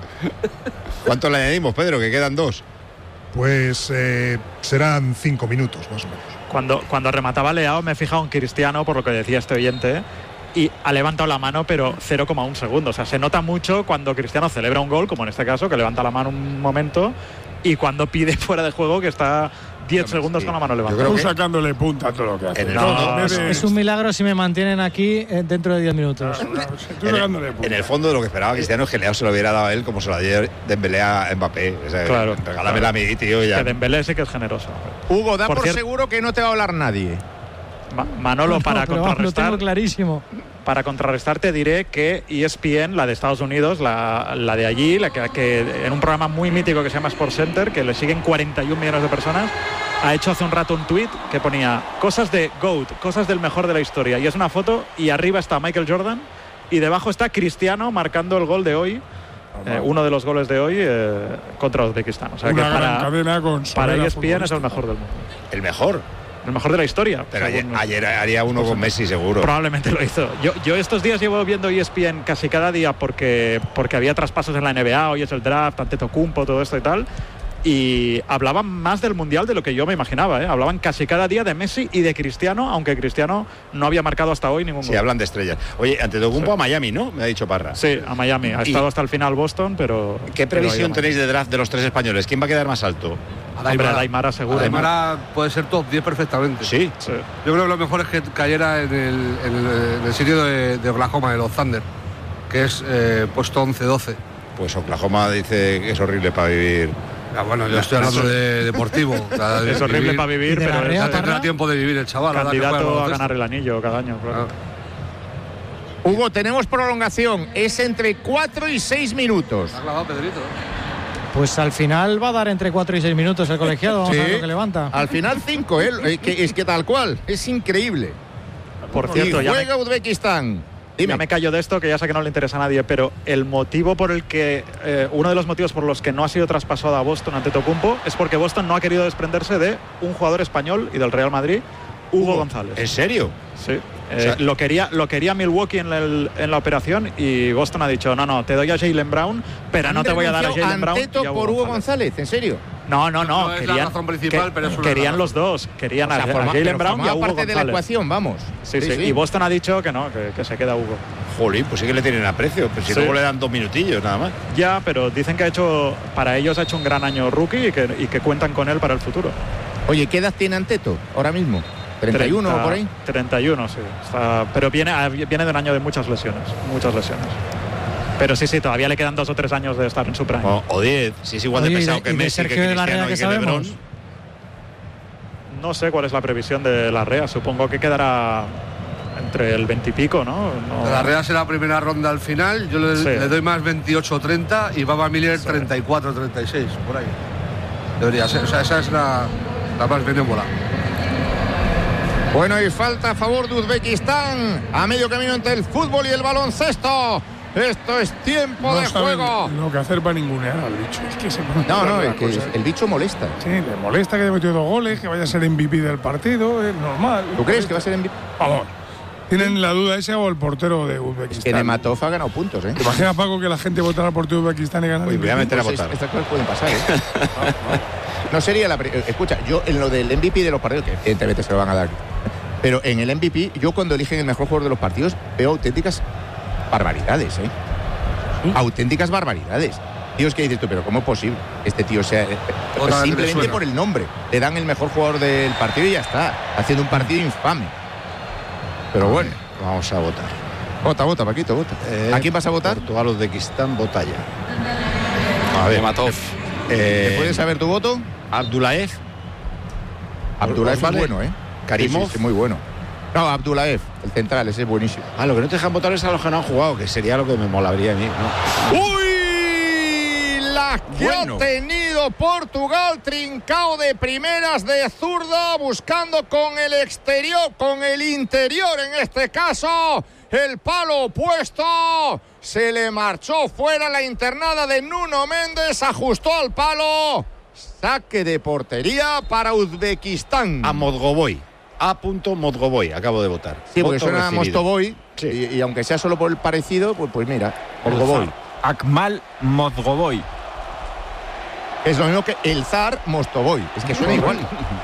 [SPEAKER 2] ¿Cuánto le añadimos, Pedro? Que quedan dos.
[SPEAKER 13] Pues eh, serán cinco minutos, más o menos.
[SPEAKER 5] Cuando, cuando remataba Leao me he fijado en Cristiano, por lo que decía este oyente, y ha levantado la mano, pero cero coma uno segundos. O sea, se nota mucho cuando Cristiano celebra un gol, como en este caso, que levanta la mano un momento, y cuando pide fuera de juego, que está diez segundos sí. con la mano levantada.
[SPEAKER 8] Tú sacándole punta a todo lo que hace.
[SPEAKER 5] No,
[SPEAKER 4] es, es un milagro si me mantienen aquí eh, dentro de diez minutos.
[SPEAKER 2] En el, en el fondo, lo que esperaba Cristiano es que Leao se lo hubiera dado a él como se lo dio Dembélé a Mbappé. O sea,
[SPEAKER 5] claro,
[SPEAKER 2] regálamela
[SPEAKER 5] claro.
[SPEAKER 2] a mí, tío. Ya.
[SPEAKER 5] Que Dembélé sí que es generoso.
[SPEAKER 3] Hugo, da por, por
[SPEAKER 5] cierto,
[SPEAKER 3] seguro que no te va a hablar nadie.
[SPEAKER 5] Ma Manolo,
[SPEAKER 4] no,
[SPEAKER 5] para
[SPEAKER 4] pero
[SPEAKER 5] contrarrestar.
[SPEAKER 4] Lo tengo clarísimo.
[SPEAKER 5] Para contrarrestar te diré que E S P N, la de Estados Unidos, la, la de allí, la que, que en un programa muy mítico que se llama Sports Center, que le siguen cuarenta y un millones de personas, ha hecho hace un rato un tuit que ponía cosas de GOAT, cosas del mejor de la historia. Y es una foto y arriba está Michael Jordan y debajo está Cristiano marcando el gol de hoy. Eh, uno de los goles de hoy eh, contra Uzbekistán. O sea
[SPEAKER 8] Una
[SPEAKER 5] que
[SPEAKER 8] gran
[SPEAKER 5] para,
[SPEAKER 8] cadena con
[SPEAKER 5] para
[SPEAKER 8] Solera
[SPEAKER 5] E S P N es el mejor del mundo.
[SPEAKER 2] El mejor.
[SPEAKER 5] El mejor de la historia.
[SPEAKER 2] Pero ayer, ayer haría uno con Messi, seguro.
[SPEAKER 5] Probablemente lo hizo. Yo, yo estos días llevo viendo E S P N casi cada día porque, porque había traspasos en la N B A, hoy es el draft, Antetokounmpo, todo esto y tal. Y hablaban más del Mundial de lo que yo me imaginaba, ¿eh? Hablaban casi cada día de Messi y de Cristiano, aunque Cristiano no había marcado hasta hoy ningún
[SPEAKER 2] Sí,
[SPEAKER 5] gol.
[SPEAKER 2] hablan de estrellas. Oye, Antetokounmpo sí. a Miami, ¿no? Me ha dicho Parra.
[SPEAKER 5] Sí, a Miami. Ha estado hasta el final Boston, pero...
[SPEAKER 2] ¿Qué previsión
[SPEAKER 5] pero
[SPEAKER 2] tenéis de draft de los tres españoles? ¿Quién va a quedar más alto?
[SPEAKER 5] Hombre, Aymara seguro.
[SPEAKER 15] Aymara puede ser top diez perfectamente.
[SPEAKER 2] ¿Sí?
[SPEAKER 5] Sí.
[SPEAKER 15] Yo creo que lo mejor es que cayera en el, en el, en el sitio de, de Oklahoma, de los Thunder, que es eh, puesto once doce.
[SPEAKER 2] Pues Oklahoma dice que es horrible para vivir.
[SPEAKER 15] Ah, bueno, yo estoy hablando de deportivo. O sea, de
[SPEAKER 5] es horrible
[SPEAKER 15] vivir,
[SPEAKER 5] para vivir, pero
[SPEAKER 15] no tendrá tiempo de vivir el chaval.
[SPEAKER 5] Candidato a ganar el anillo cada año. Claro.
[SPEAKER 3] Ah. Hugo, tenemos prolongación. Es entre cuatro y seis minutos.
[SPEAKER 15] ¿Ha clavado Pedrito?
[SPEAKER 4] Pues al final va a dar entre cuatro y seis minutos el colegiado. Vamos
[SPEAKER 3] sí,
[SPEAKER 4] a ver lo que levanta.
[SPEAKER 3] Al final cinco, ¿eh? Es que, es que tal cual. Es increíble.
[SPEAKER 5] Por cierto,
[SPEAKER 3] y
[SPEAKER 5] ya
[SPEAKER 3] juega
[SPEAKER 5] me...
[SPEAKER 3] Uzbekistán. Dime.
[SPEAKER 5] Ya me callo de esto, que ya sé que no le interesa a nadie, pero el motivo por el que, eh, uno de los motivos por los que no ha sido traspasado a Boston ante Antetokounmpo es porque Boston no ha querido desprenderse de un jugador español y del Real Madrid, Hugo, Hugo González.
[SPEAKER 2] ¿En serio?
[SPEAKER 5] Sí. Eh, o sea, lo quería lo quería Milwaukee en, el, en la operación y Boston ha dicho, no, no, te doy a Jaylen Brown, pero no te voy a dar a Jaylen Brown.
[SPEAKER 3] Anteto
[SPEAKER 5] y a Hugo
[SPEAKER 3] por Hugo
[SPEAKER 5] González.
[SPEAKER 3] González, ¿en serio?
[SPEAKER 5] No, no, no.
[SPEAKER 15] No es
[SPEAKER 5] querían,
[SPEAKER 15] la razón principal,
[SPEAKER 5] que,
[SPEAKER 15] pero es una
[SPEAKER 5] querían
[SPEAKER 15] razón.
[SPEAKER 5] los dos. Querían
[SPEAKER 3] O sea,
[SPEAKER 5] a,
[SPEAKER 3] forma-
[SPEAKER 5] a Jaylen
[SPEAKER 3] pero
[SPEAKER 5] Brown y
[SPEAKER 3] formaba
[SPEAKER 5] a Hugo
[SPEAKER 3] parte de la
[SPEAKER 5] González.
[SPEAKER 3] ecuación, vamos.
[SPEAKER 5] Sí, sí,
[SPEAKER 3] Sí, sí.
[SPEAKER 5] Y Boston ha dicho que no, que, que se queda Hugo.
[SPEAKER 2] Jolín, pues sí que le tienen aprecio, pero si
[SPEAKER 5] Sí.
[SPEAKER 2] luego le dan dos minutillos nada más.
[SPEAKER 5] Ya, pero dicen que ha hecho, para ellos ha hecho un gran año rookie y que, y que cuentan con él para el futuro.
[SPEAKER 3] Oye, ¿qué edad tiene Anteto ahora mismo? ¿treinta y uno o por ahí?
[SPEAKER 5] treinta y uno, sí. Está, pero viene, viene de un año de muchas lesiones, muchas lesiones. Pero sí, sí, todavía le quedan dos o tres años de estar en su prime.
[SPEAKER 2] O, o diez, si es igual de
[SPEAKER 4] Oye,
[SPEAKER 2] pesado
[SPEAKER 4] y de-
[SPEAKER 2] que
[SPEAKER 4] y de
[SPEAKER 2] Messi, que
[SPEAKER 4] Sergio de la
[SPEAKER 2] Cristiano
[SPEAKER 4] Rea,
[SPEAKER 2] y
[SPEAKER 4] ¿qué
[SPEAKER 2] que LeBron.
[SPEAKER 4] sabemos?
[SPEAKER 5] No sé cuál es la previsión de la Rea, supongo que quedará entre el veinte y pico, ¿no? No-
[SPEAKER 15] La Real será la primera ronda al final, yo le,
[SPEAKER 5] Sí.
[SPEAKER 15] le doy más veintiocho treinta y Baba Miller treinta y cuatro treinta y seis, por ahí. Debería ser, o sea, esa es la, la más benévola.
[SPEAKER 3] Bueno, y falta a favor de Uzbekistán, a medio camino entre el fútbol y el baloncesto. Esto es tiempo
[SPEAKER 8] No
[SPEAKER 3] de
[SPEAKER 8] saben
[SPEAKER 3] juego.
[SPEAKER 8] lo que hacer para ningunear al bicho. Es que se pone
[SPEAKER 3] No, no,
[SPEAKER 8] la
[SPEAKER 3] es que
[SPEAKER 8] cosa.
[SPEAKER 3] el bicho molesta.
[SPEAKER 8] Sí, le molesta que haya metido dos goles, que vaya a ser M V P del partido, es normal.
[SPEAKER 3] ¿Tú crees que va a ser M V P?
[SPEAKER 8] Vamos, tienen la duda ese o el portero de
[SPEAKER 3] Que
[SPEAKER 8] Uzbekistán.
[SPEAKER 3] Nematov ha ganado puntos, ¿eh?
[SPEAKER 8] ¿Te imaginas, Paco, que la gente votara por tu Uzbekistán y ganara?
[SPEAKER 2] Uy, voy a meter a
[SPEAKER 3] Pues
[SPEAKER 2] votar.
[SPEAKER 3] es- estas cosas pueden pasar, ¿eh? No sería la... pri- Escucha, yo en lo del M V P de los partidos, que evidentemente se lo van a dar, pero en el M V P, yo cuando eligen el mejor jugador de los partidos, veo auténticas barbaridades, ¿eh? Auténticas barbaridades. Tíos que dices tú, pero ¿cómo es posible? Este tío sea... eh,
[SPEAKER 15] Otra vez
[SPEAKER 3] simplemente
[SPEAKER 15] Venezuela.
[SPEAKER 3] por el nombre. Le dan el mejor jugador del partido y ya está. Haciendo un partido infame. Pero bueno.
[SPEAKER 2] Vamos a votar.
[SPEAKER 3] Vota, vota, Paquito, vota.
[SPEAKER 2] Eh,
[SPEAKER 3] ¿A quién vas a votar?
[SPEAKER 2] Portugal, Uzbekistán, vota ya. A ver.
[SPEAKER 10] Nematov.
[SPEAKER 2] Eh,
[SPEAKER 3] ¿Te puedes saber tu voto?
[SPEAKER 2] Abdulaev.
[SPEAKER 3] Abdulaev
[SPEAKER 2] ¿Vale?
[SPEAKER 3] es bueno, ¿eh?
[SPEAKER 2] Karimov.
[SPEAKER 3] Sí, sí, sí, muy bueno. No, Abdulaev, el central, ese es buenísimo.
[SPEAKER 2] Ah, lo que no te dejan votar es a los que no han jugado, que sería lo que me molaría a mí, ¿no?
[SPEAKER 3] ¡Uy! La que
[SPEAKER 2] Bueno.
[SPEAKER 3] ha tenido Portugal, trincao de primeras de zurda, buscando con el exterior, con el interior en este caso, el palo opuesto. Se le marchó fuera la internada de Nuno Méndez, ajustó al palo. Saque de portería para Uzbekistán.
[SPEAKER 2] A Modgoboy. A. Modgoboy, acabo de votar.
[SPEAKER 3] Sí, porque
[SPEAKER 2] Voto
[SPEAKER 3] suena a
[SPEAKER 2] recibido.
[SPEAKER 3] Mostoboy,
[SPEAKER 2] Sí.
[SPEAKER 3] y, y aunque sea solo por el parecido, pues, pues mira, Mostoboy.
[SPEAKER 1] Akmal Modgoboy.
[SPEAKER 3] Es lo mismo que el zar Mostoboy. Es que suena igual.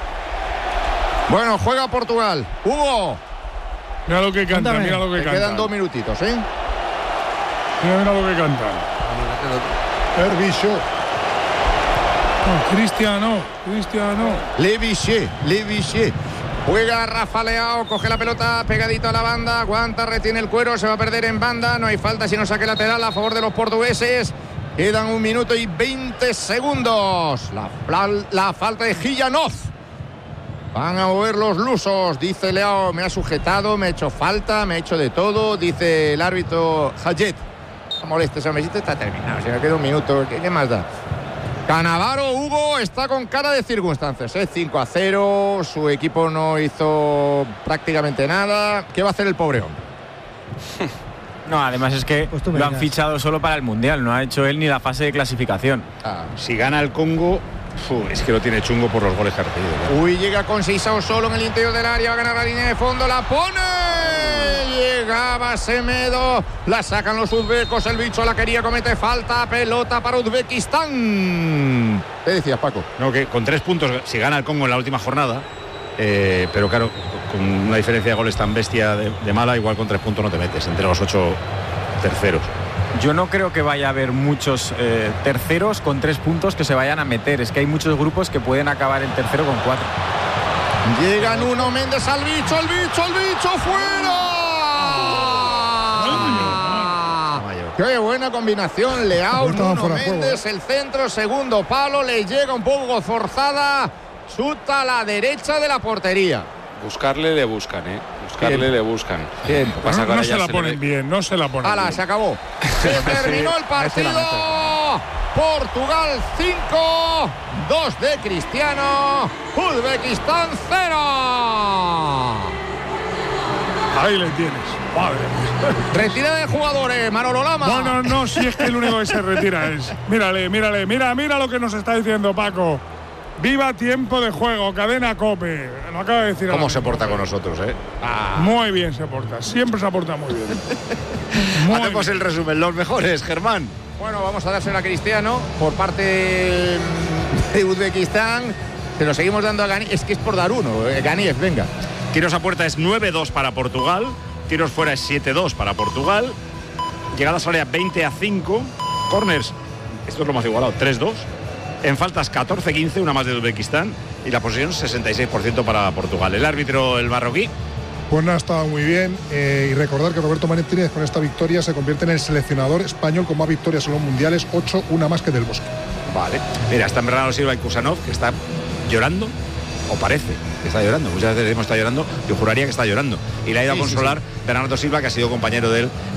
[SPEAKER 3] Bueno, juega Portugal. Hugo,
[SPEAKER 8] Mira lo que canta,
[SPEAKER 4] Cuéntame.
[SPEAKER 8] mira lo que
[SPEAKER 3] te
[SPEAKER 8] canta.
[SPEAKER 3] quedan dos minutitos, ¿eh?
[SPEAKER 8] Mira, mira lo que canta.
[SPEAKER 13] Herbicho.
[SPEAKER 8] No, Cristiano, Cristiano.
[SPEAKER 3] Le Vichy, Le Vichy. Juega Rafa Leao, coge la pelota pegadito a la banda, aguanta, retiene el cuero, se va a perder en banda, no hay falta sino saque lateral a favor de los portugueses. Quedan un minuto y veinte segundos. La, la, la falta de Gillanov. Van a mover los lusos, dice Leao, me ha sujetado, me ha hecho falta, me ha hecho de todo, dice el árbitro Hayet. No molestes, hombre, si está terminado, se me queda un minuto, ¿qué, qué más da? Canavaro, Hugo, está con cara de circunstancias, ¿eh? cinco a cero, su equipo no hizo prácticamente nada. ¿Qué va a hacer el pobre hombre?
[SPEAKER 1] No, además es que
[SPEAKER 4] Pues tú me
[SPEAKER 1] lo han
[SPEAKER 4] dirás.
[SPEAKER 1] fichado solo para el Mundial, no ha hecho él ni la fase de clasificación.
[SPEAKER 3] Ah.
[SPEAKER 2] Si gana el Congo, fu, es que lo tiene chungo por los goles que ha recibido. claro.
[SPEAKER 3] Uy, llega con Seisao solo en el interior del área, va a ganar la línea de fondo, la pone. Llegaba Semedo, la sacan los uzbecos, el bicho la quería, comete falta, pelota para Uzbekistán. ¿Qué decías, Paco?
[SPEAKER 2] No, que con tres puntos, si gana el Congo en la última jornada, eh, pero claro, con una diferencia de goles tan bestia de, de mala, igual con tres puntos no te metes entre los ocho terceros.
[SPEAKER 1] Yo no creo que vaya a haber muchos eh, terceros con tres puntos que se vayan a meter. Es que hay muchos grupos que pueden acabar el tercero con cuatro.
[SPEAKER 3] Llega Nuno Méndez al bicho, el bicho, el bicho, fuera. Qué buena combinación, Leao,
[SPEAKER 13] Pues estaba
[SPEAKER 3] Nuno
[SPEAKER 13] fuera de juego,
[SPEAKER 3] Méndez, el centro, segundo palo, le llega un poco forzada, chuta a la derecha de la portería.
[SPEAKER 10] Buscarle le buscan, ¿eh? Buscarle
[SPEAKER 3] Bien.
[SPEAKER 10] le buscan.
[SPEAKER 3] Bien.
[SPEAKER 10] Lo que pasa
[SPEAKER 8] No,
[SPEAKER 10] que ahora
[SPEAKER 8] no
[SPEAKER 10] ya
[SPEAKER 8] se la
[SPEAKER 10] le
[SPEAKER 8] ponen
[SPEAKER 10] ve-
[SPEAKER 8] bien, no se la ponen
[SPEAKER 3] ¡Hala,
[SPEAKER 8] bien.
[SPEAKER 3] se acabó! Se terminó el partido. Portugal cinco, dos de Cristiano, Uzbekistán cero.
[SPEAKER 8] Ahí le tienes. Madre mía.
[SPEAKER 3] Retirada de jugadores, Manolo Lama.
[SPEAKER 8] Bueno, no, si es que el único que se retira es. Mírale, mírale, mira, mira lo que nos está diciendo Paco. Viva tiempo de juego, cadena COPE. Lo acaba de decir.
[SPEAKER 2] ¿Cómo se porta con nosotros, eh?
[SPEAKER 8] Ah. Muy bien se porta, siempre se porta muy bien.
[SPEAKER 2] Muy Hacemos bien. El resumen, los mejores, Germán.
[SPEAKER 3] Bueno, vamos a dárselo a Cristiano por parte de Uzbekistán. Se lo seguimos dando a Ganiev. Es que es por dar uno. Ganiev, venga.
[SPEAKER 2] Tiros a puerta es nueve dos para Portugal. Tiros fuera es siete dos para Portugal. Llegadas al área veinte a cinco. Corners, esto es lo más igualado, tres dos. En faltas catorce quince, una más de Uzbekistán. Y la posesión sesenta y seis por ciento para Portugal. El árbitro, el marroquí.
[SPEAKER 13] Pues nada, ha estado muy bien. Eh, y recordar que Roberto Martínez con esta victoria se convierte en el seleccionador español con más victorias en los mundiales. ocho, una más que del Bosque.
[SPEAKER 2] Vale. Mira, están Bernardo Silva y Kusanov, que está llorando. O parece que está llorando. Muchas veces decimos está llorando. Yo juraría que está llorando. Y le ha ido sí, a consolar sí, sí. Bernardo Silva, que ha sido compañero de él